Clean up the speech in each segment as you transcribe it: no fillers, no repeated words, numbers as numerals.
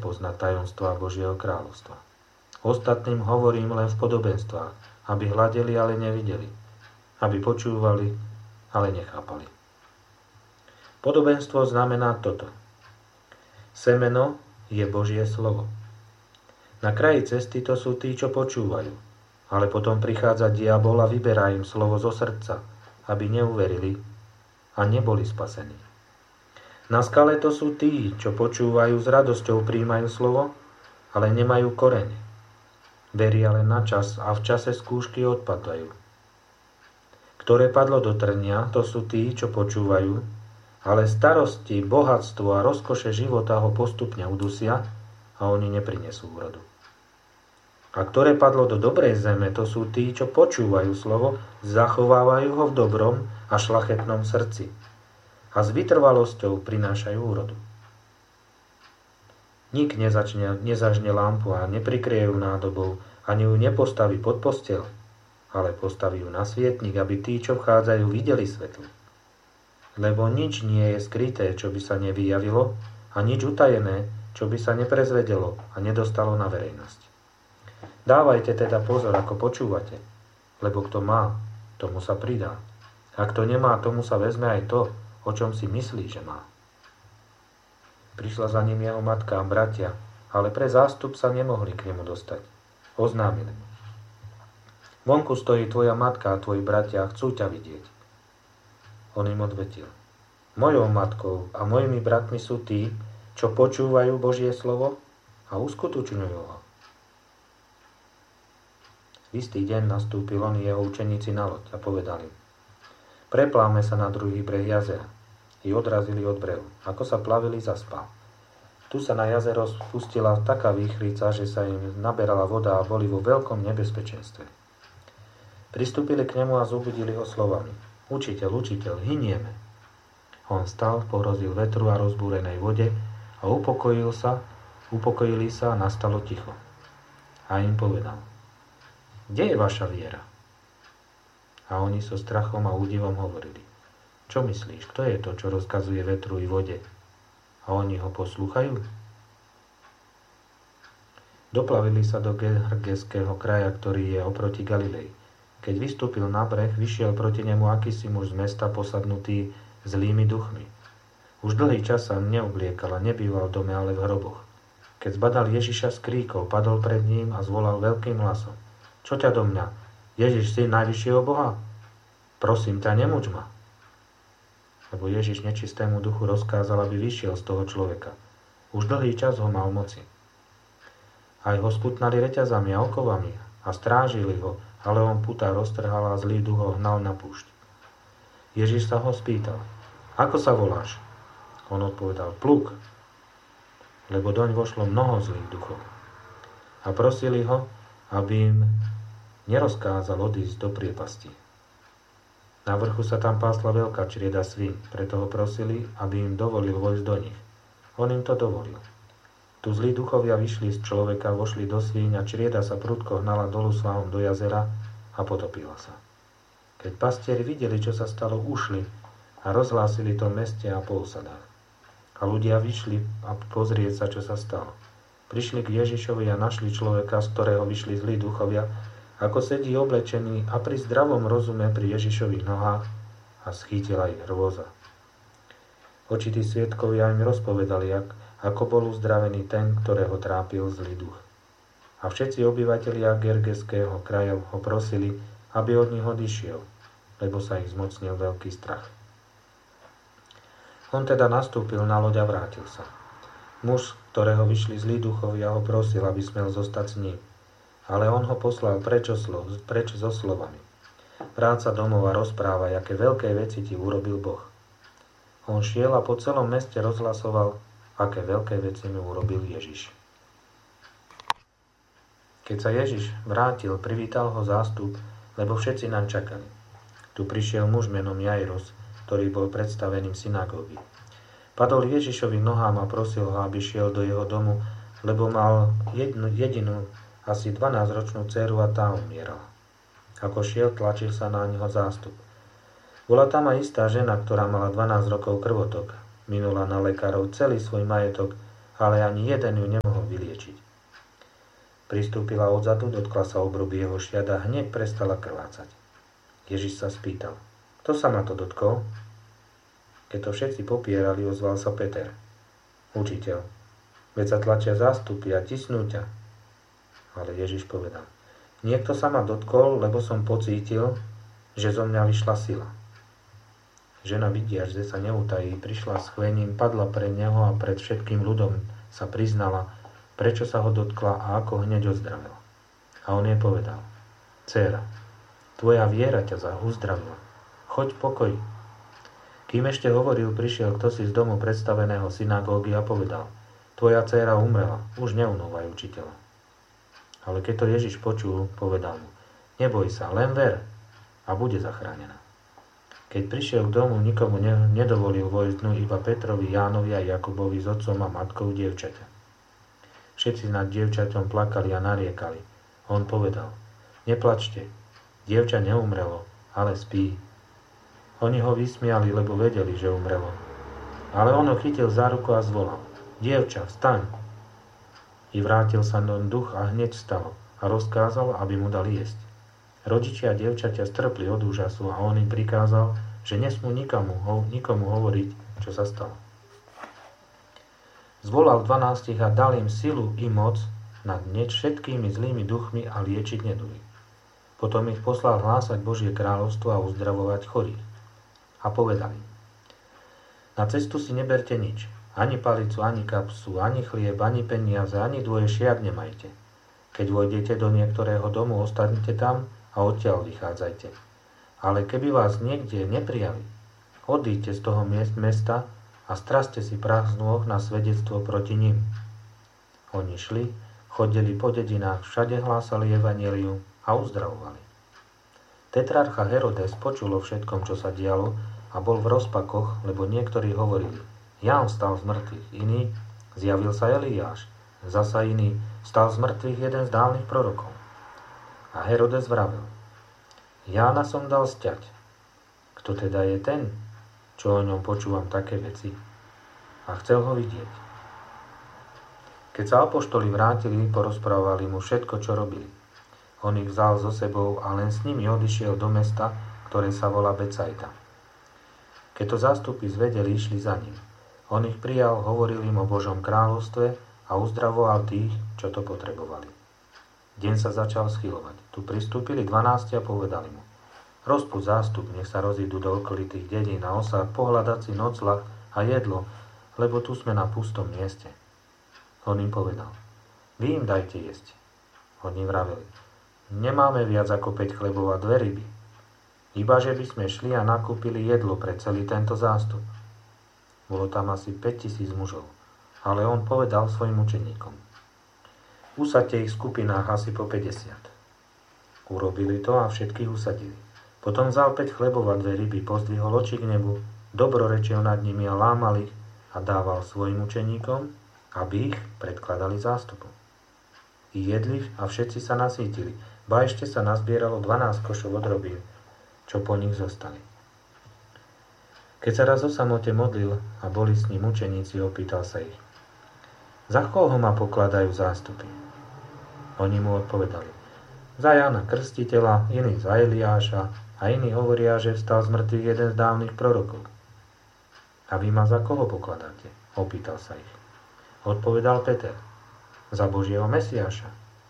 poznať tajomstvá Božieho kráľovstva. Ostatným hovorím len v podobenstvách, aby hľadeli, ale nevideli, aby počúvali, ale nechápali. Podobenstvo znamená toto. Semeno je Božie slovo. Na kraji cesty to sú tí, čo počúvajú, ale potom prichádza diabol a vyberá im slovo zo srdca, aby neuverili a neboli spasení. Na skale to sú tí, čo počúvajú, s radosťou prijímajú slovo, ale nemajú koreň. Veria len na čas a v čase skúšky odpadajú. Ktoré padlo do trnia, to sú tí, čo počúvajú, ale starosti, bohatstvo a rozkoše života ho postupne udusia a oni neprinesú úrodu. A ktoré padlo do dobrej zeme, to sú tí, čo počúvajú slovo, zachovávajú ho v dobrom a šlachetnom srdci a s vytrvalosťou prinášajú úrodu. Nik nezažne lampu a neprikrie ju nádobou, ani ju nepostaví pod posteľ, ale postaví ju na svietnik, aby tí, čo vchádzajú, videli svetlo. Lebo nič nie je skryté, čo by sa nevyjavilo, a nič utajené, čo by sa neprezvedelo a nedostalo na verejnosť. Dávajte teda pozor, ako počúvate, lebo kto má, tomu sa pridá. A kto nemá, tomu sa vezme aj to, o čom si myslí, že má. Prišla za ním jeho matka a bratia, ale pre zástup sa nemohli k nemu dostať. Oznámili mu. Vonku stojí tvoja matka a tvoji bratia a chcú ťa vidieť. On im odvetil. Mojou matkou a mojimi bratmi sú tí, čo počúvajú Božie slovo a uskutočňujú ho. V istý deň nastúpil on i jeho učeníci na loď a povedali: Prepláme sa na druhý breh jazera. I odrazili od brehu. Ako sa plavili, zaspal. Tu sa na jazero spustila taká výchrica, že sa im naberala voda a boli vo veľkom nebezpečenstve. Pristúpili k nemu a zobudili ho slovami: Učiteľ, učiteľ, hynieme. On stal, pohrozil vetru a rozbúrenej vode a upokojili sa a nastalo ticho. A im povedal: Kde je vaša viera? A oni so strachom a údivom hovorili: Čo myslíš, kto je to, čo rozkazuje vetru i vode? A oni ho poslúchajú? Doplavili sa do Gergeského kraja, ktorý je oproti Galilei. Keď vystúpil na breh, vyšiel proti nemu akýsi muž z mesta posadnutý zlými duchmi. Už dlhý čas sa neobliekal a nebýval v dome, ale v hroboch. Keď zbadal Ježiša, skríkol, padol pred ním a zvolal veľkým hlasom: Čo ťa do mňa? Ježiš, syn najvyššieho Boha? Prosím ťa, nemuč ma. Lebo Ježiš nečistému duchu rozkázal, aby vyšiel z toho človeka. Už dlhý čas ho mal moci. Aj ho sputnali reťazami a okovami a strážili ho, ale on putá roztrhal a zlý duch ho hnal na púšť. Ježiš sa ho spýtal: Ako sa voláš? On odpovedal: Pluk, lebo doň vošlo mnoho zlých duchov. A prosili ho, aby im nerozkázal odísť do priepasti. Na vrchu sa tam pásla veľká črieda svíň, preto ho prosili, aby im dovolil vojsť do nich. On im to dovolil. Tu zlí duchovia vyšli z človeka, vošli do svíň a črieda sa prudko hnala dolu svalom do jazera a potopila sa. Keď pastieri videli, čo sa stalo, ušli a rozhlásili to v meste a po osadách. A ľudia vyšli a pozrieť sa, čo sa stalo. Prišli k Ježišovi a našli človeka, z ktorého vyšli zlí duchovia, ako sedí oblečený a pri zdravom rozume pri Ježišových nohách, a schýtila ich hrôza. Očití svedkovia im rozpovedali, ako bol uzdravený ten, ktorého trápil zlý duch. A všetci obyvatelia Gergeského kraja ho prosili, aby od nich odišiel, lebo sa ich zmocnil veľký strach. On teda nastúpil na loď a vrátil sa. Muž, ktorého vyšli zlí duchovia, ho prosil, aby smel zostať s ním. Ale on ho poslal preč so slovami: Vráť sa domov a rozprávaj, aké veľké veci ti urobil Boh. On šiel a po celom meste rozhlasoval, aké veľké veci mu urobil Ježiš. Keď sa Ježiš vrátil, privítal ho zástup, lebo všetci naň čakali. Tu prišiel muž menom Jairus, ktorý bol predstaveným synagógy. Padol Ježišovi nohám a prosil ho, aby šiel do jeho domu, lebo mal jedinú, asi 12-ročnú dceru a tá umierala. Ako šiel, tlačil sa na neho zástup. Bola tam aj istá žena, ktorá mala 12 rokov krvotok. Minula na lekárov celý svoj majetok ale ani jeden ju nemohol vyliečiť. Pristúpila odzadu, dotkla sa obruby jeho šiat a hneď prestala krvácať. Ježiš sa spýtal: Kto sa ma to dotkol? Keď to všetci popierali, ozval sa Peter: Učiteľ, veď sa tlačia zástupy a tisnú ťa. Ale Ježiš povedal: Niekto sa ma dotkol, lebo som pocítil, že zo mňa vyšla sila. Žena, vidiac, že sa neutají, prišla s chvením, padla pred neho a pred všetkým ľudom sa priznala, prečo sa ho dotkla a ako hneď ozdravila. A on jej povedal: Dcéra, tvoja viera ťa uzdravila. Choď v pokoji. Kým ešte hovoril, prišiel ktosi z domu predstaveného synagógy a povedal: Tvoja dcéra umrela, už neunúvaj učiteľa. Ale keď to Ježiš počul, povedal mu: Neboj sa, len ver a bude zachránená. Keď prišiel k domu, nikomu nedovolil vojsť dnu, iba Petrovi, Jánovi a Jakubovi s otcom a matkou dievčaťa. Všetci nad dievčaťom plakali a nariekali. On povedal: Neplačte, dievča neumrelo, ale spí. Oni ho vysmiali, lebo vedeli, že umrelo. Ale on ho chytil za ruku a zvolal: Dievča, vstaň! I vrátil sa do duch a hneď vstalo a rozkázal, aby mu dali jesť. Rodičia dievčaťa strpli od úžasu a on im prikázal, že nesmú nikomu hovoriť, čo sa stalo. Zvolal 12 a dal im silu i moc nad všetkými zlými duchmi a liečiť neduhy. Potom ich poslal hlásať Božie kráľovstvo a uzdravovať chorých. A povedali: Na cestu si neberte nič, ani palicu, ani kapsu, ani chlieb, ani peniaze, ani dvoje šiat nemajte. Keď vojdete do niektorého domu, ostanete tam a odtiaľ vychádzajte. Ale keby vás niekde neprijali, odíďte z toho mesta a straste si prach z nôh na svedectvo proti nim. Oni šli, chodili po dedinách, všade hlásali evanjelium a uzdravovali. Tetrarcha Herodes počul o všetkom, čo sa dialo, a bol v rozpakoch, lebo niektorí hovorili: Ján vstal z mŕtvych, iný: Zjavil sa Eliáš, zasa iný: Vstal z mŕtvych jeden z dávnych prorokov. A Herodes vravel: Jána som dal sťať. Kto teda je ten, čo o ňom počúvam také veci? A chcel ho vidieť. Keď sa apoštoli vrátili, porozprávali mu všetko, čo robili. On ich vzal so sebou a len s nimi odišiel do mesta, ktoré sa volá Becajda. Keď to zástupy zvedeli, išli za ním. On ich prijal, hovoril im o Božom kráľovstve a uzdravoval tých, čo to potrebovali. Deň sa začal schylovať. Tu pristúpili 12 a povedali mu: Rozpúť zástup, nech sa rozídu do okolitých dedín a osad, pohľadať si nocľah a jedlo, lebo tu sme na pustom mieste. On im povedal: Vy im dajte jesť. Oni vraveli: Nemáme viac ako 5 chlebov a 2 ryby. Ibaže by sme šli a nakúpili jedlo pre celý tento zástup. Bolo tam asi 5000 mužov, ale on povedal svojim učeníkom: Usaďte ich v skupinách asi po 50. Urobili to a všetkých usadili. Potom vzal 5 chlebov a 2 ryby, pozdvihol oči k nebu, dobrorečil nad nimi a lámal ich a dával svojim učeníkom, aby ich predkladali zástupu. I jedli a všetci sa nasýtili, ba ešte sa nazbieralo 12 košov odrobín, čo po nich zostali. Keď sa raz o samote modlil a boli s ním učeníci, opýtal sa ich: Za koho ma pokladajú zástupy? Oni mu odpovedali: Za Jána Krstiteľa, iní za Eliáša a iní hovoria, že vstal z mŕtvych jeden z dávnych prorokov. A vy ma za koho pokladáte? Opýtal sa ich. Odpovedal Peter: Za Božieho Mesiáša.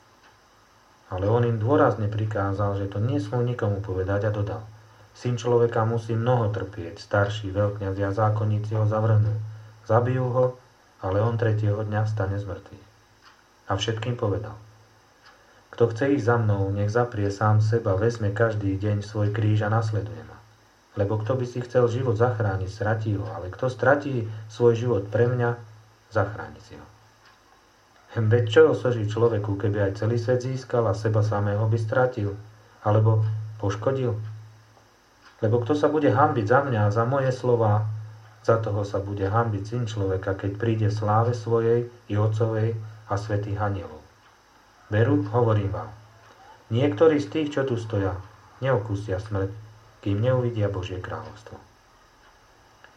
Ale on im dôrazne prikázal, že to nesmú nikomu povedať, a dodal: Syn človeka musí mnoho trpieť, starší veľkňazi a zákonníci ho zavrhnú. Zabijú ho, ale on 3. dňa vstane z mŕtvych. A všetkým povedal: Kto chce ísť za mnou, nech zaprie sám seba, vezme každý deň svoj kríž a nasleduje ma. Lebo kto by si chcel život zachrániť, stratí ho, ale kto stratí svoj život pre mňa, zachráni si ho. Veď čo osoží človeku, keby aj celý svet získal a seba samého by stratil, alebo poškodil? Lebo kto sa bude hanbiť za mňa a za moje slová, za toho sa bude hanbiť Syn človeka, keď príde v sláve svojej i Otcovej a svätých anielov. Veru, hovorím vám, niektorí z tých, čo tu stoja, neokúsia smrť, kým neuvidia Božie kráľovstvo.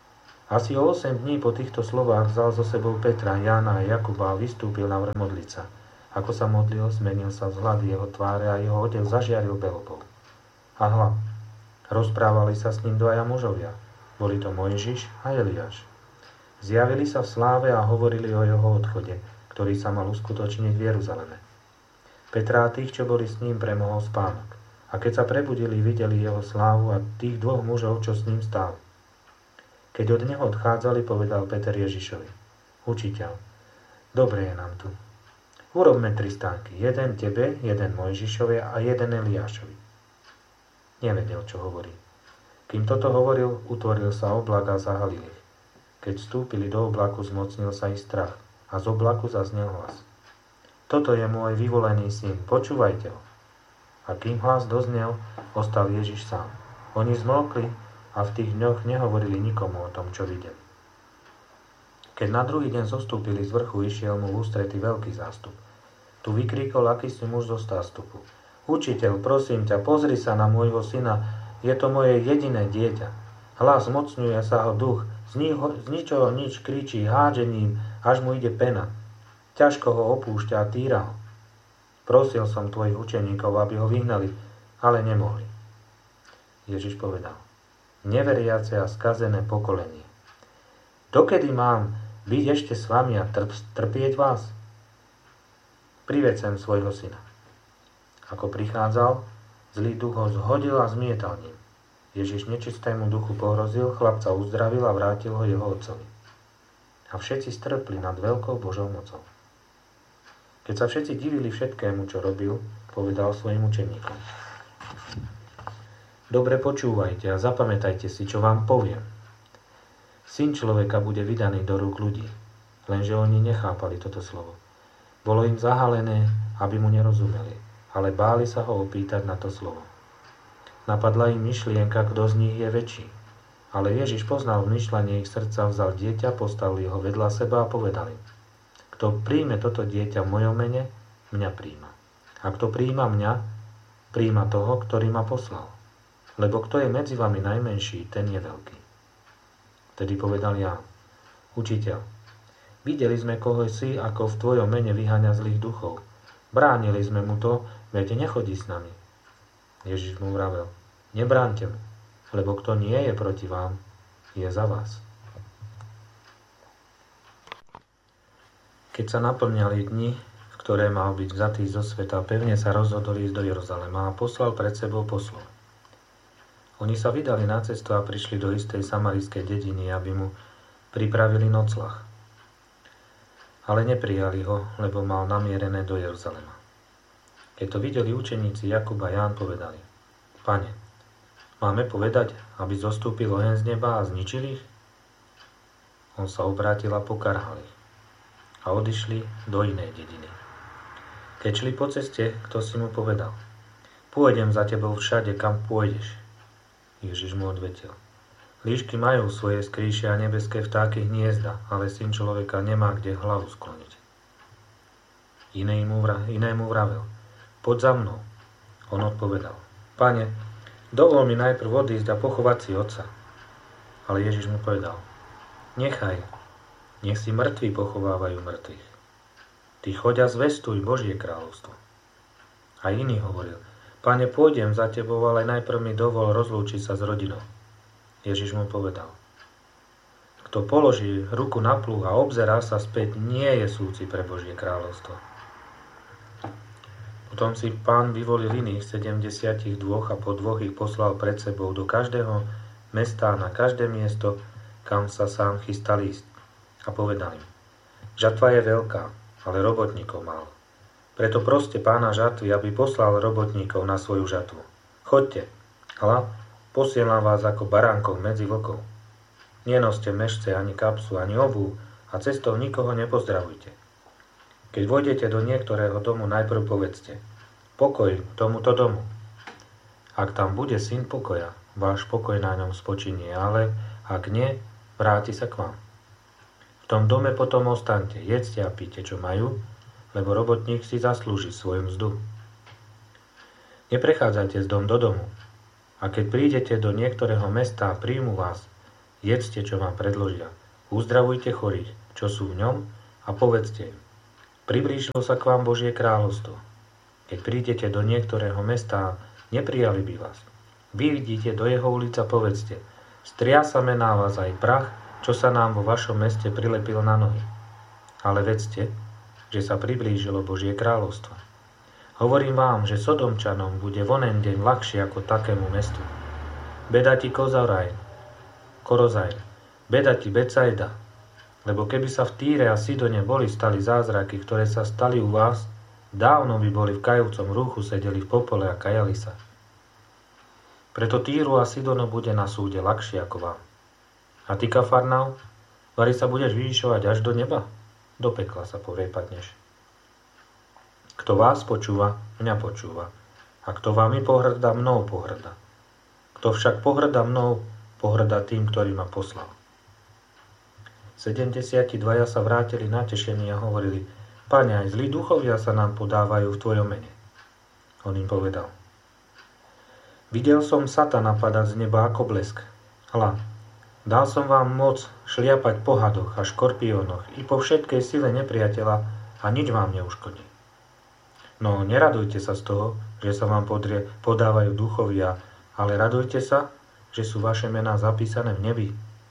Asi o 8 dní po týchto slovách vzal so sebou Petra, Jána a Jakuba a vystúpil na vrch modliť sa. Ako sa modlil, zmenil sa vzhľad jeho tváre a jeho odev zažiaril belkou. A hľa, rozprávali sa s ním dvaja mužovia. Boli to Mojžiš a Eliáš. Zjavili sa v sláve a hovorili o jeho odchode, ktorý sa mal uskutočniť v Jeruzaleme. Petra a tých, čo boli s ním, premohol spánok. A keď sa prebudili, videli jeho slávu a tých dvoch mužov, čo s ním stáli. Keď od neho odchádzali, povedal Peter Ježišovi: Učiteľ, dobre je nám tu. Urobme 3 stánky, jeden tebe, jeden Mojžišovi a jeden Eliášovi. Nevedel, čo hovorí. Kým toto hovoril, utvoril sa oblak a zahalil ich. Keď vstúpili do oblaku, zmocnil sa ich strach a z oblaku zaznel hlas: Toto je môj vyvolený syn, počúvajte ho. A kým hlas doznel, ostal Ježiš sám. Oni zmlkli a v tých dňoch nehovorili nikomu o tom, čo videli. Keď na druhý deň zostúpili z vrchu, išiel mu v ústrety veľký zástup. Tu vykríkol akýsi muž zo zástupu: Učiteľ, prosím ťa, pozri sa na môjho syna, je to moje jediné dieťa. Hlas zmocňuje sa ho duch, z ničoho nič kričí hádžením, až mu ide pena. Ťažko ho opúšťa a týra ho. Prosil som tvojich učeníkov, aby ho vyhnali, ale nemohli. Ježiš povedal: Neveriace a skazené pokolenie. Dokedy mám byť ešte s vami a trpieť vás? Priveď sem svojho syna. Ako prichádzal, zlý duch ho zhodil a zmietal ním. Ježiš nečistému duchu pohrozil, chlapca uzdravil a vrátil ho jeho otcovi. A všetci strpli nad veľkou Božou mocou. Keď sa všetci divili všetkému, čo robil, povedal svojim učeníkom: Dobre počúvajte a zapamätajte si, čo vám poviem. Syn človeka bude vydaný do rúk ľudí. Lenže oni nechápali toto slovo. Bolo im zahalené, aby mu nerozumeli, ale báli sa ho opýtať na to slovo. Napadla im myšlienka, kto z nich je väčší. Ale Ježiš poznal vmýšľanie ich srdca, vzal dieťa, postavil ho vedľa seba a povedal im: Kto príjme toto dieťa v mojom mene, mňa príjma. A kto príjma mňa, príjma toho, ktorý ma poslal. Lebo kto je medzi vami najmenší, ten je veľký. Tedy povedal Ján: Učiteľ, videli sme koho si, ako v tvojom mene vyháňa zlých duchov. Bránili sme mu to, veď nechodí s nami. Ježiš mu vravel: Nebránte mu, lebo kto nie je proti vám, je za vás. Keď sa naplňali dni, v ktoré mal byť vzatý zo sveta, pevne sa rozhodol ísť do Jeruzalema a poslal pred sebou poslov. Oni sa vydali na cestu a prišli do istej samarijskej dediny, aby mu pripravili nocľah. Ale neprijali ho, lebo mal namierené do Jeruzalema. Keď to videli učeníci Jakub a Ján, povedali: Pane, máme povedať, aby zostúpil oheň z neba a zničil ich? On sa obrátil a pokarhal ich. A odišli do inej dediny. Keď šli po ceste, kto si mu povedal: Pôjdem za tebou všade, kam pôjdeš. Ježiš mu odvetil: Líšky majú svoje skrýše a nebeské vtáky hniezda, ale syn človeka nemá kde hlavu skloniť. Inému vravel: Poď za mnou. On odpovedal: Pane, dovol mi najprv odísť a pochovať si otca. Ale Ježiš mu povedal: Nechaj, nech si mŕtvi pochovávajú mŕtvych. Ty choď a zvestuj Božie kráľovstvo. A iný hovoril: Pane, pôjdem za tebou, ale najprv mi dovol rozlúčiť sa s rodinou. Ježiš mu povedal: Kto položí ruku na plúh a obzerá sa späť, nie je súci pre Božie kráľovstvo. Potom si Pán vyvolil iných 72 a po 2 ich poslal pred sebou do každého mesta a na každé miesto, kam sa sám chystal ísť. A povedal im: Žatva je veľká, ale robotníkov málo. Preto proste Pána žatvy, aby poslal robotníkov na svoju žatvu. Choďte, hľa, posielam vás ako baránkov medzi vlkov. Nenoste mešce, ani kapsu, ani obuv a cestou nikoho nepozdravujte. Keď vojdete do niektorého domu, najprv povedzte: Pokoj tomuto domu. Ak tam bude syn pokoja, váš pokoj na ňom spočinie, ale ak nie, vráti sa k vám. V tom dome potom ostaňte, jedzte a píte, čo majú, lebo robotník si zaslúži svoju mzdu. Neprechádzajte z dom do domu. A keď prídete do niektorého mesta a príjmu vás, Jedzte, čo vám predložia. Uzdravujte chorých, čo sú v ňom, a povedzte im. Priblížilo sa k vám Božie kráľovstvo. Keď prídete do niektorého mesta a neprijali by vás, vy vidíte do jeho ulic a povedzte, striasame na vás aj prach, čo sa nám vo vašom meste prilepil na nohy. Ale vedzte, že sa priblížilo Božie kráľovstvo. Hovorím vám, že Sodomčanom bude v onen deň ľahšie ako takému mestu. Beda ti Korozajn, beda ti Betsaida, lebo keby sa v Týre a Sidone boli stali zázraky, ktoré sa stali u vás, dávno by boli v kajúcom rúchu, sedeli v popole a kajali sa. Preto Týru a Sidono bude na súde ľahšie ako vám. A ty, Kafarnaum, vari sa budeš vyvyšovať až do neba? Do pekla sa povrepadneš. Kto vás počúva, mňa počúva. A kto vami pohŕda, mnou pohŕda. Kto však pohŕda mnou, pohŕda tým, ktorý ma poslal. 72 sa vrátili natešení a hovorili, Pane, aj zlí duchovia sa nám podávajú v tvojom mene. On im povedal, videl som satana padať z neba ako blesk. Hľa, dal som vám moc šliapať po hadoch a škorpiónoch i po všetkej sile nepriateľa a nič vám neuškodí. No neradujte sa z toho, že sa vám podávajú duchovia, ale radujte sa, že sú vaše mená zapísané v nebi.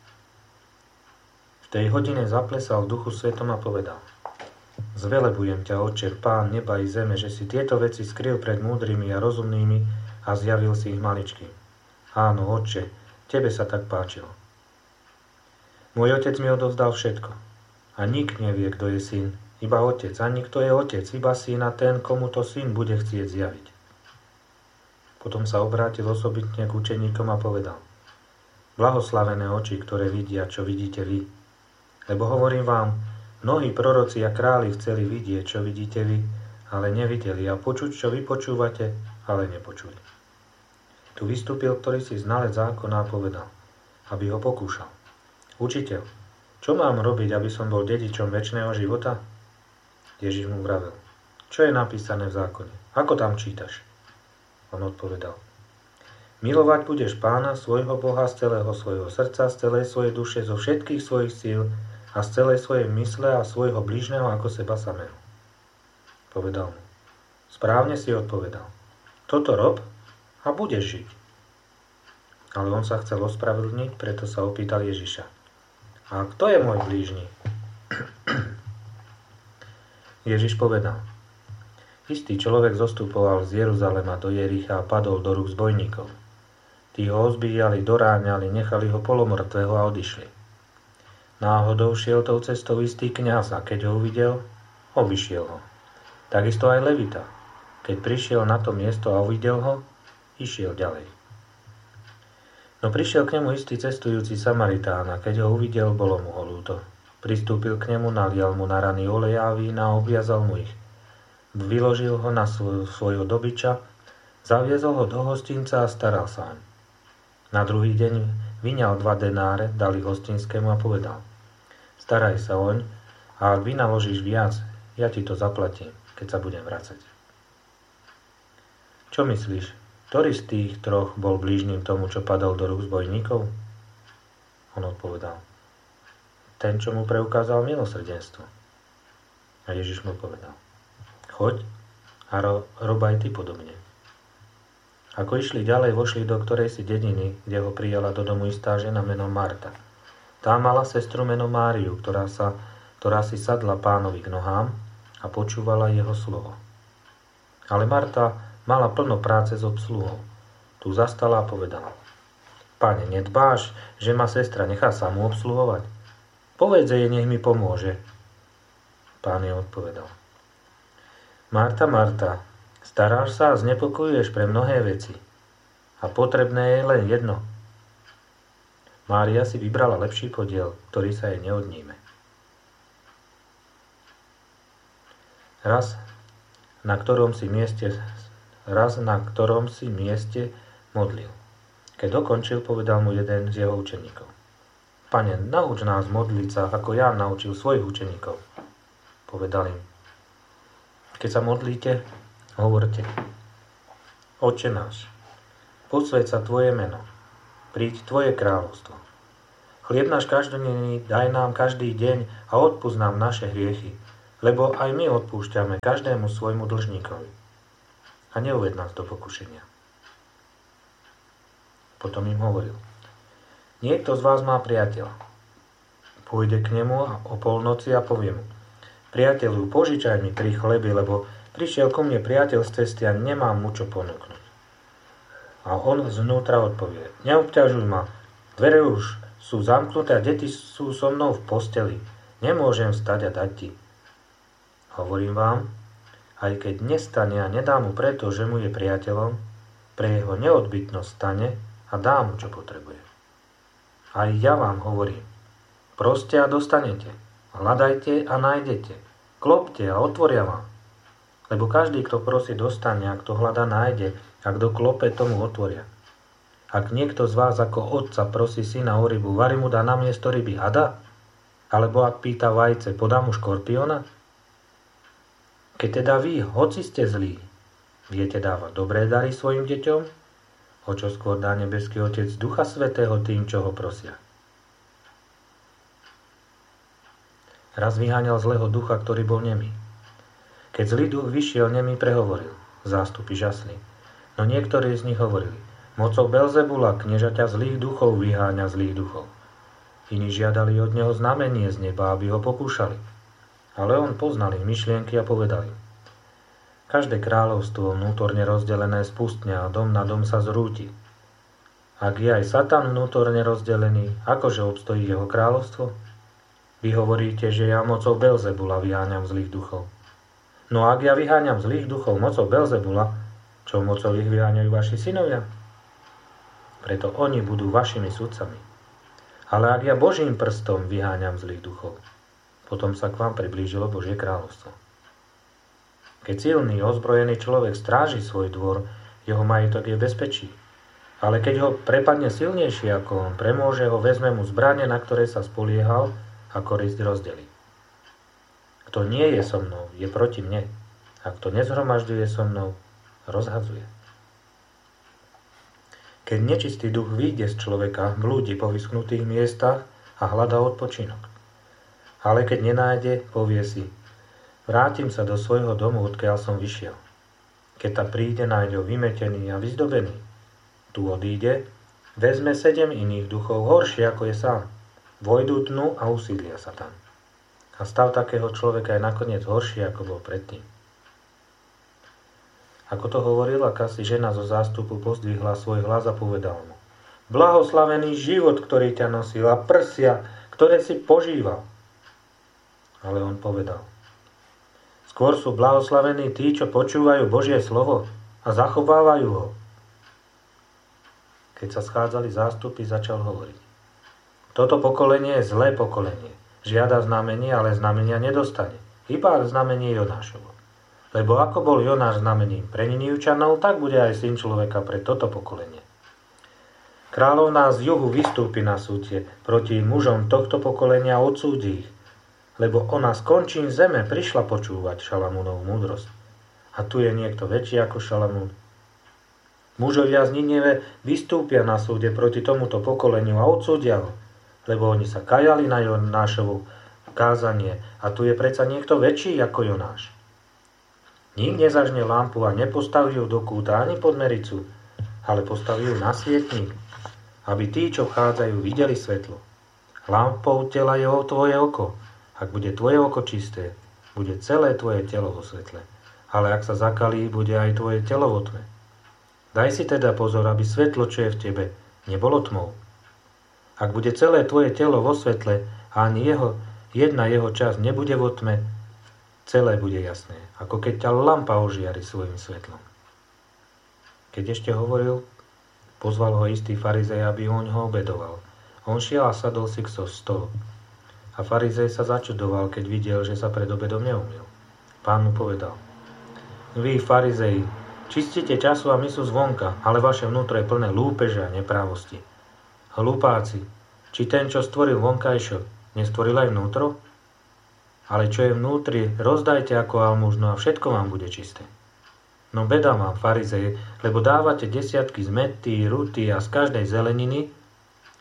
V tej hodine zaplesal v Duchu Svetom a povedal, zvelebujem ťa, Otče, Pán neba i zeme, že si tieto veci skryl pred múdrymi a rozumnými a zjavil si ich maličkým. Áno, Otče, tebe sa tak páčilo. Môj otec mi odovzdal všetko. A nik nevie, kto je syn, iba otec. Ani kto je otec, iba syn a ten, komu to syn bude chcieť zjaviť. Potom sa obrátil osobitne k učeníkom a povedal, blahoslavené oči, ktoré vidia, čo vidíte vy. Lebo hovorím vám, mnohí proroci a králi chceli vidieť, čo vidíte vy, ale nevideli, a počuť, čo vy počúvate, ale nepočuli. Tu vystúpil ktorýsi znalec zákona a povedal, aby ho pokúšal. Učiteľ, čo mám robiť, aby som bol dedičom večného života? Ježiš mu vravel, čo je napísané v zákone? Ako tam čítaš? On odpovedal, milovať budeš Pána, svojho Boha, z celého svojho srdca, z celej svojej duše, zo všetkých svojich síl a z celej svojej mysle a svojho blížneho ako seba samého. Povedal mu, správne si odpovedal, toto rob a budeš žiť. Ale on sa chcel ospravedlniť, preto sa opýtal Ježiša. A kto je môj blížny? Ježiš povedal, istý človek zostupoval z Jeruzalema do Jericha a padol do rúk zbojníkov. Tí ho ozbíjali, doráňali, nechali ho polomrtvého a odišli. Náhodou šiel tou cestou istý kňaz a keď ho uvidel, obišiel ho. Takisto aj Levita. Keď prišiel na to miesto a uvidel ho, išiel ďalej. No prišiel k nemu istý cestujúci Samaritán a keď ho uvidel, bolo mu ho ľúto. Pristúpil k nemu, nalial mu na rany oleja a vína a obviazal mu ich. Vyložil ho na svojho dobyča, zaviezol ho do hostinca a staral sa oň. Na druhý deň vyňal 2 denáre, dal ich hostinskému a povedal, staraj sa oň a ak vynaložíš viac, ja ti to zaplatím, keď sa budem vracať. Čo myslíš? Ktorý z tých 3 bol blížnym tomu, čo padol do rúk zbojníkov? On odpovedal, ten, čo mu preukázal milosrdenstvo. A Ježiš mu povedal, choď a rob aj ty podobne. Ako išli ďalej, vošli do ktorejsi dediny, kde ho prijala do domu istá žena menom Marta. Tá mala sestru menom Máriu, ktorá si sadla Pánovi k nohám a počúvala jeho slovo. Ale Marta mala plno práce s obsluhou. Tu zastala a povedala, Pane, nedbáš, že ma sestra nechá samú obsluhovať? Povedz jej, nech mi pomôže. Pán jej odpovedal, Marta, Marta, staráš sa a znepokojuješ pre mnohé veci. A potrebné je len jedno. Mária si vybrala lepší podiel, ktorý sa jej neodníme. Raz, na ktorom si mieste modlil. Keď dokončil, povedal mu jeden z jeho učeníkov. Pane, nauč nás modliť sa, ako Ján naučil svojich učeníkov. Povedal im. Keď sa modlíte, hovorte. Otče náš, posväť sa tvoje meno, príď tvoje kráľovstvo. Chlieb náš každodenný daj nám každý deň a odpusť nám naše hriechy, lebo aj my odpúšťame každému svojmu dlžníkovi. A neuved nás do pokušenia. Potom im hovoril: Niekto z vás má priateľa. Pôjde k nemu o polnoci a povie mu: Priateľu, požičaj mi 3 chleby, lebo prišiel ku mne priateľ z cesty a nemám mu čo ponúknuť. A on znútra odpovie: Neobťažuj ma, dvere už sú zamknuté a deti sú so mnou v posteli. Nemôžem vstať a dať ti. Hovorím vám, aj keď nestane a nedá mu preto, že mu je priateľom, pre jeho neodbytnosť stane a dá mu, čo potrebuje. Aj ja vám hovorím: proste a dostanete, hľadajte a nájdete, klopte a otvoria vám. Lebo každý, kto prosí, dostane, a kto hľadá, nájde, a kto klope, tomu otvoria. Ak niekto z vás ako otca prosí syna o rybu, vari mu dá namiesto ryby hada? Alebo ak pýta vajce, podá mu škorpiona? Keď teda vy, hoci ste zlí, viete dávať dobré dary svojim deťom, o čo skôr dá nebeský Otec Ducha Svätého tým, čo ho prosia. Raz vyháňal zlého ducha, ktorý bol nemý. Keď zlý duch vyšiel, nemý prehovoril. Zástupy žasli. No niektorí z nich hovorili: Mocou Belzebula, kniežaťa zlých duchov, vyháňa zlých duchov. Iní žiadali od neho znamenie z neba, aby ho pokúšali. Ale on poznal ich myšlienky a povedal im: Každé kráľovstvo vnútorne rozdelené spustne a dom na dom sa zrúti. Ak je aj Satan vnútorne rozdelený, akože obstojí jeho kráľovstvo? Vy hovoríte, že ja mocou Belzebula vyháňam zlých duchov. No ak ja vyháňam zlých duchov mocou Belzebula, čo mocou ich vyháňajú vaši synovia? Preto oni budú vašimi sudcami. Ale ak ja Božím prstom vyháňam zlých duchov, potom sa k vám priblížilo Božie kráľovstvo. Keď silný, ozbrojený človek stráži svoj dvor, jeho majetok je v bezpečí. Ale keď ho prepadne silnejší ako on, premôže ho, vezme mu zbrane, na ktoré sa spoliehal, a korisť rozdelí. Kto nie je so mnou, je proti mne. A kto nezhromažďuje so mnou, rozhadzuje. Keď nečistý duch vyjde z človeka, blúdi po vyschnutých miestach a hľadá odpočinok. Ale keď nenájde, povie si: Vrátim sa do svojho domu, odkiaľ som vyšiel. Keď ta príde, nájde ho vymetený a vyzdobený. Tu odíde, vezme 7 iných duchov, horšie ako je sám. Vojdu dnu a usídlia sa tam. A stav takého človeka je nakoniec horší, ako bol predtým. Ako to hovorila, akási žena zo zástupu pozdvihla svoj hlas a povedal mu: Blahoslavený život, ktorý ťa nosil, a prsia, ktoré si požíval. Ale on povedal: Skôr sú blahoslavení tí, čo počúvajú Božie slovo a zachovávajú ho. Keď sa schádzali zástupy, začal hovoriť: Toto pokolenie je zlé pokolenie. Žiada znamenie, ale znamenia nedostane. Iba znamenie Jonášovo. Lebo ako bol Jonáš znamením pre Ninivčanov, tak bude aj Syn človeka pre toto pokolenie. Kráľovná z juhu vystúpi na súdie proti mužom tohto pokolenia a odsúdi ich, lebo ona z končín zeme prišla počúvať Šalamúnovú múdrosť. A tu je niekto väčší ako Šalamún. Mužovia z Nineve vystúpia na súde proti tomuto pokoleniu a odsúdia ho, lebo oni sa kajali na Jonášovu kázanie, a tu je predsa niekto väčší ako Jonáš. Nik nezažne lampu a nepostaví ju do kúta ani pod mericu, ale postaví ju na svietnik, aby tí, čo vchádzajú, videli svetlo. Lampou tela je tvoje oko. Ak bude tvoje oko čisté, bude celé tvoje telo vo svetle. Ale ak sa zakalí, bude aj tvoje telo vo tme. Daj si teda pozor, aby svetlo, čo je v tebe, nebolo tmou. Ak bude celé tvoje telo vo svetle a ani jedna jeho časť nebude vo tme, celé bude jasné, ako keď ťa lampa ožiari svojim svetlom. Keď ešte hovoril, pozval ho istý farizej, aby on ho obedoval. On šiel a sadol si k stolu. A farizej sa začudoval, keď videl, že sa pred obedom neumyl. Pán mu povedal: Vy, farizeji, čistíte času a myslu zvonka, ale vaše vnútro je plné lúpeže a neprávosti. Hlupáci, či ten, čo stvoril vonkajšok, nestvoril aj vnútro? Ale čo je vnútri, rozdajte ako almužnu a všetko vám bude čisté. No beda vám, farizeje, lebo dávate desiatky z mäty, ruty a z každej zeleniny,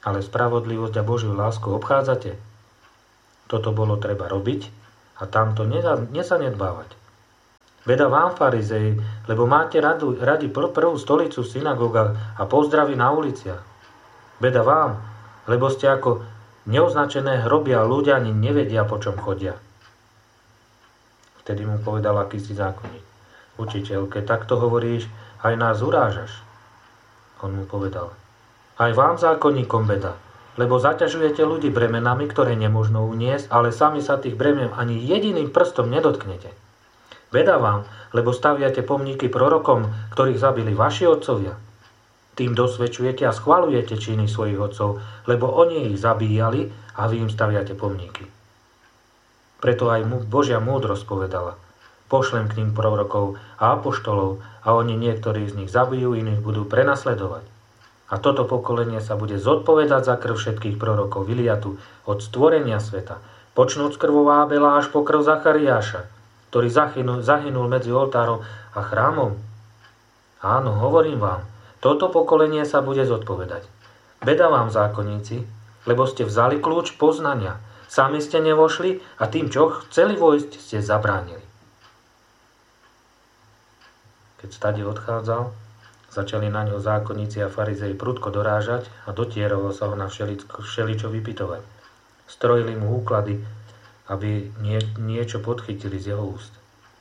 ale spravodlivosť a Božiu lásku obchádzate. Toto bolo treba robiť a tamto nezanedbávať. Beda vám, farizei, lebo máte radi prvú stolicu v synagógach a pozdravy na uliciach. Beda vám, lebo ste ako neoznačené hroby a ľudia ani nevedia, po čom chodia. Vtedy mu povedal akýsi zákonník: Učiteľ, keď takto hovoríš, aj nás urážaš. On mu povedal: Aj vám, zákonníkom, beda, lebo zaťažujete ľudí bremenami, ktoré nemožno uniesť, ale sami sa tých bremen ani jediným prstom nedotknete. Beda vám, lebo staviate pomníky prorokom, ktorých zabili vaši otcovia. Tým dosvedčujete a schvaľujete činy svojich otcov, lebo oni ich zabíjali a vy im staviate pomníky. Preto aj Božia múdrosť povedala: Pošlem k ním prorokov a apoštolov a oni niektorí z nich zabijú, iných budú prenasledovať. A toto pokolenie sa bude zodpovedať za krv všetkých prorokov vyliatu od stvorenia sveta, počnúc krvou Ábela až po krv Zachariáša, ktorý zahynul medzi oltárom a chrámom. Áno, hovorím vám, toto pokolenie sa bude zodpovedať. Beda vám, zákonníci, lebo ste vzali kľúč poznania, sami ste nevošli a tým, čo chceli vojsť, ste zabránili. Keď stade odchádzal, začali na ňo zákonníci a farizei prudko dorážať a dotierovo sa ho na všeličo vypytovať. Strojili mu úklady, aby niečo podchytili z jeho úst.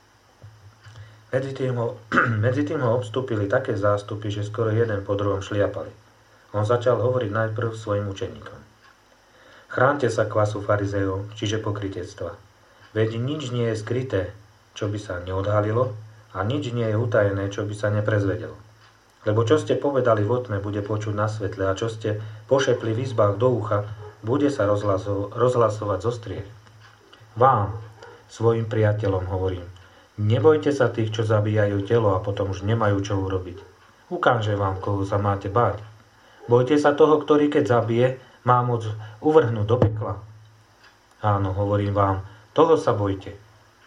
Medzi tým ho obstúpili také zástupy, že skoro jeden po druhom šliapali. On začal hovoriť najprv svojim učeníkom: Chránte sa kvasu farizejov, čiže pokrytectva. Veď nič nie je skryté, čo by sa neodhalilo, a nič nie je utajené, čo by sa neprezvedelo. Lebo čo ste povedali v otme, bude počuť na svetle, a čo ste pošepli v izbách do ucha, bude sa rozhlasovať zo striech. Vám, svojim priateľom, hovorím: nebojte sa tých, čo zabíjajú telo a potom už nemajú čo urobiť. Ukáže vám, koho sa máte báť. Bojte sa toho, ktorý keď zabije, má moc uvrhnúť do pekla. Áno, hovorím vám, toho sa bojte.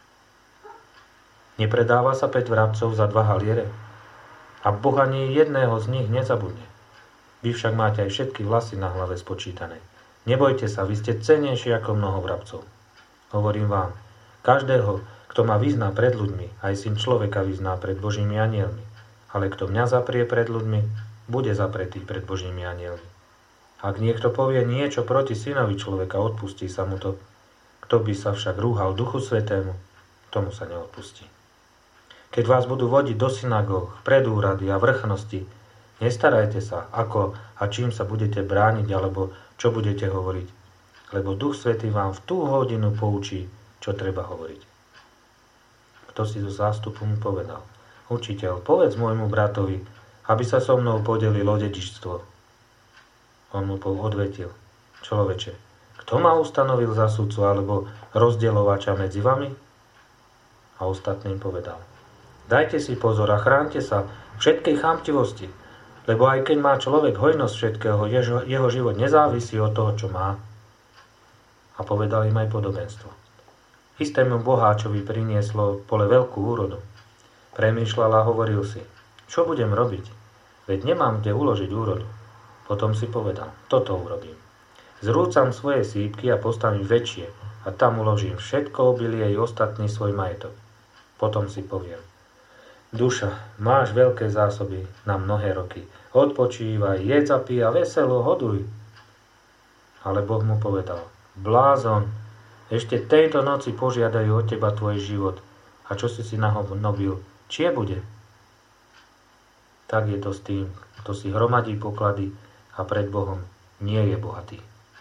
Nepredáva sa 5 vrabcov za 2 haliere? A Boh ani jedného z nich nezabudne. Vy však máte aj všetky vlasy na hlave spočítané. Nebojte sa, vy ste cennejší ako mnoho vrabcov. Hovorím vám, každého, kto ma vyzná pred ľuďmi, aj Syn človeka vyzná pred Božími anielmi. Ale kto mňa zaprie pred ľuďmi, bude zapretý pred Božími anielmi. Ak niekto povie niečo proti Synovi človeka, odpustí sa mu to. Kto by sa však rúhal Duchu Svätému, tomu sa neodpustí. Keď vás budú vodiť do synagóg, pred úrady a vrchnosti, nestarajte sa, ako a čím sa budete brániť, alebo čo budete hovoriť. Lebo Duch Svätý vám v tú hodinu poučí, čo treba hovoriť. Kto si zo zástupu mu povedal: Učiteľ, povedz môjmu bratovi, aby sa so mnou podelil o dedičstvo. On mu odvetil: Človeče, kto ma ustanovil za sudcu alebo rozdielovača medzi vami? A ostatným povedal: Dajte si pozor a chránte sa všetkej chamtivosti, lebo aj keď má človek hojnosť všetkého, jeho život nezávisí od toho, čo má. A povedal im aj podobenstvo. Istému boháčovi prinieslo pole veľkú úrodu. Premýšľal a hovoril si: Čo budem robiť? Veď nemám kde uložiť úrodu. Potom si povedal: Toto urobím. Zrúcam svoje sípky a postavím väčšie a tam uložím všetko obilie i ostatný svoj majetok. Potom si poviem: Duša, máš veľké zásoby na mnohé roky. Odpočívaj, jedz a pij a veselo hoduj. Ale Boh mu povedal: Blázon, ešte tejto noci požiadajú od teba tvoj život. A čo si nahnobil, čie bude? Tak je to s tým, kto si hromadí poklady a pred Bohom nie je bohatý.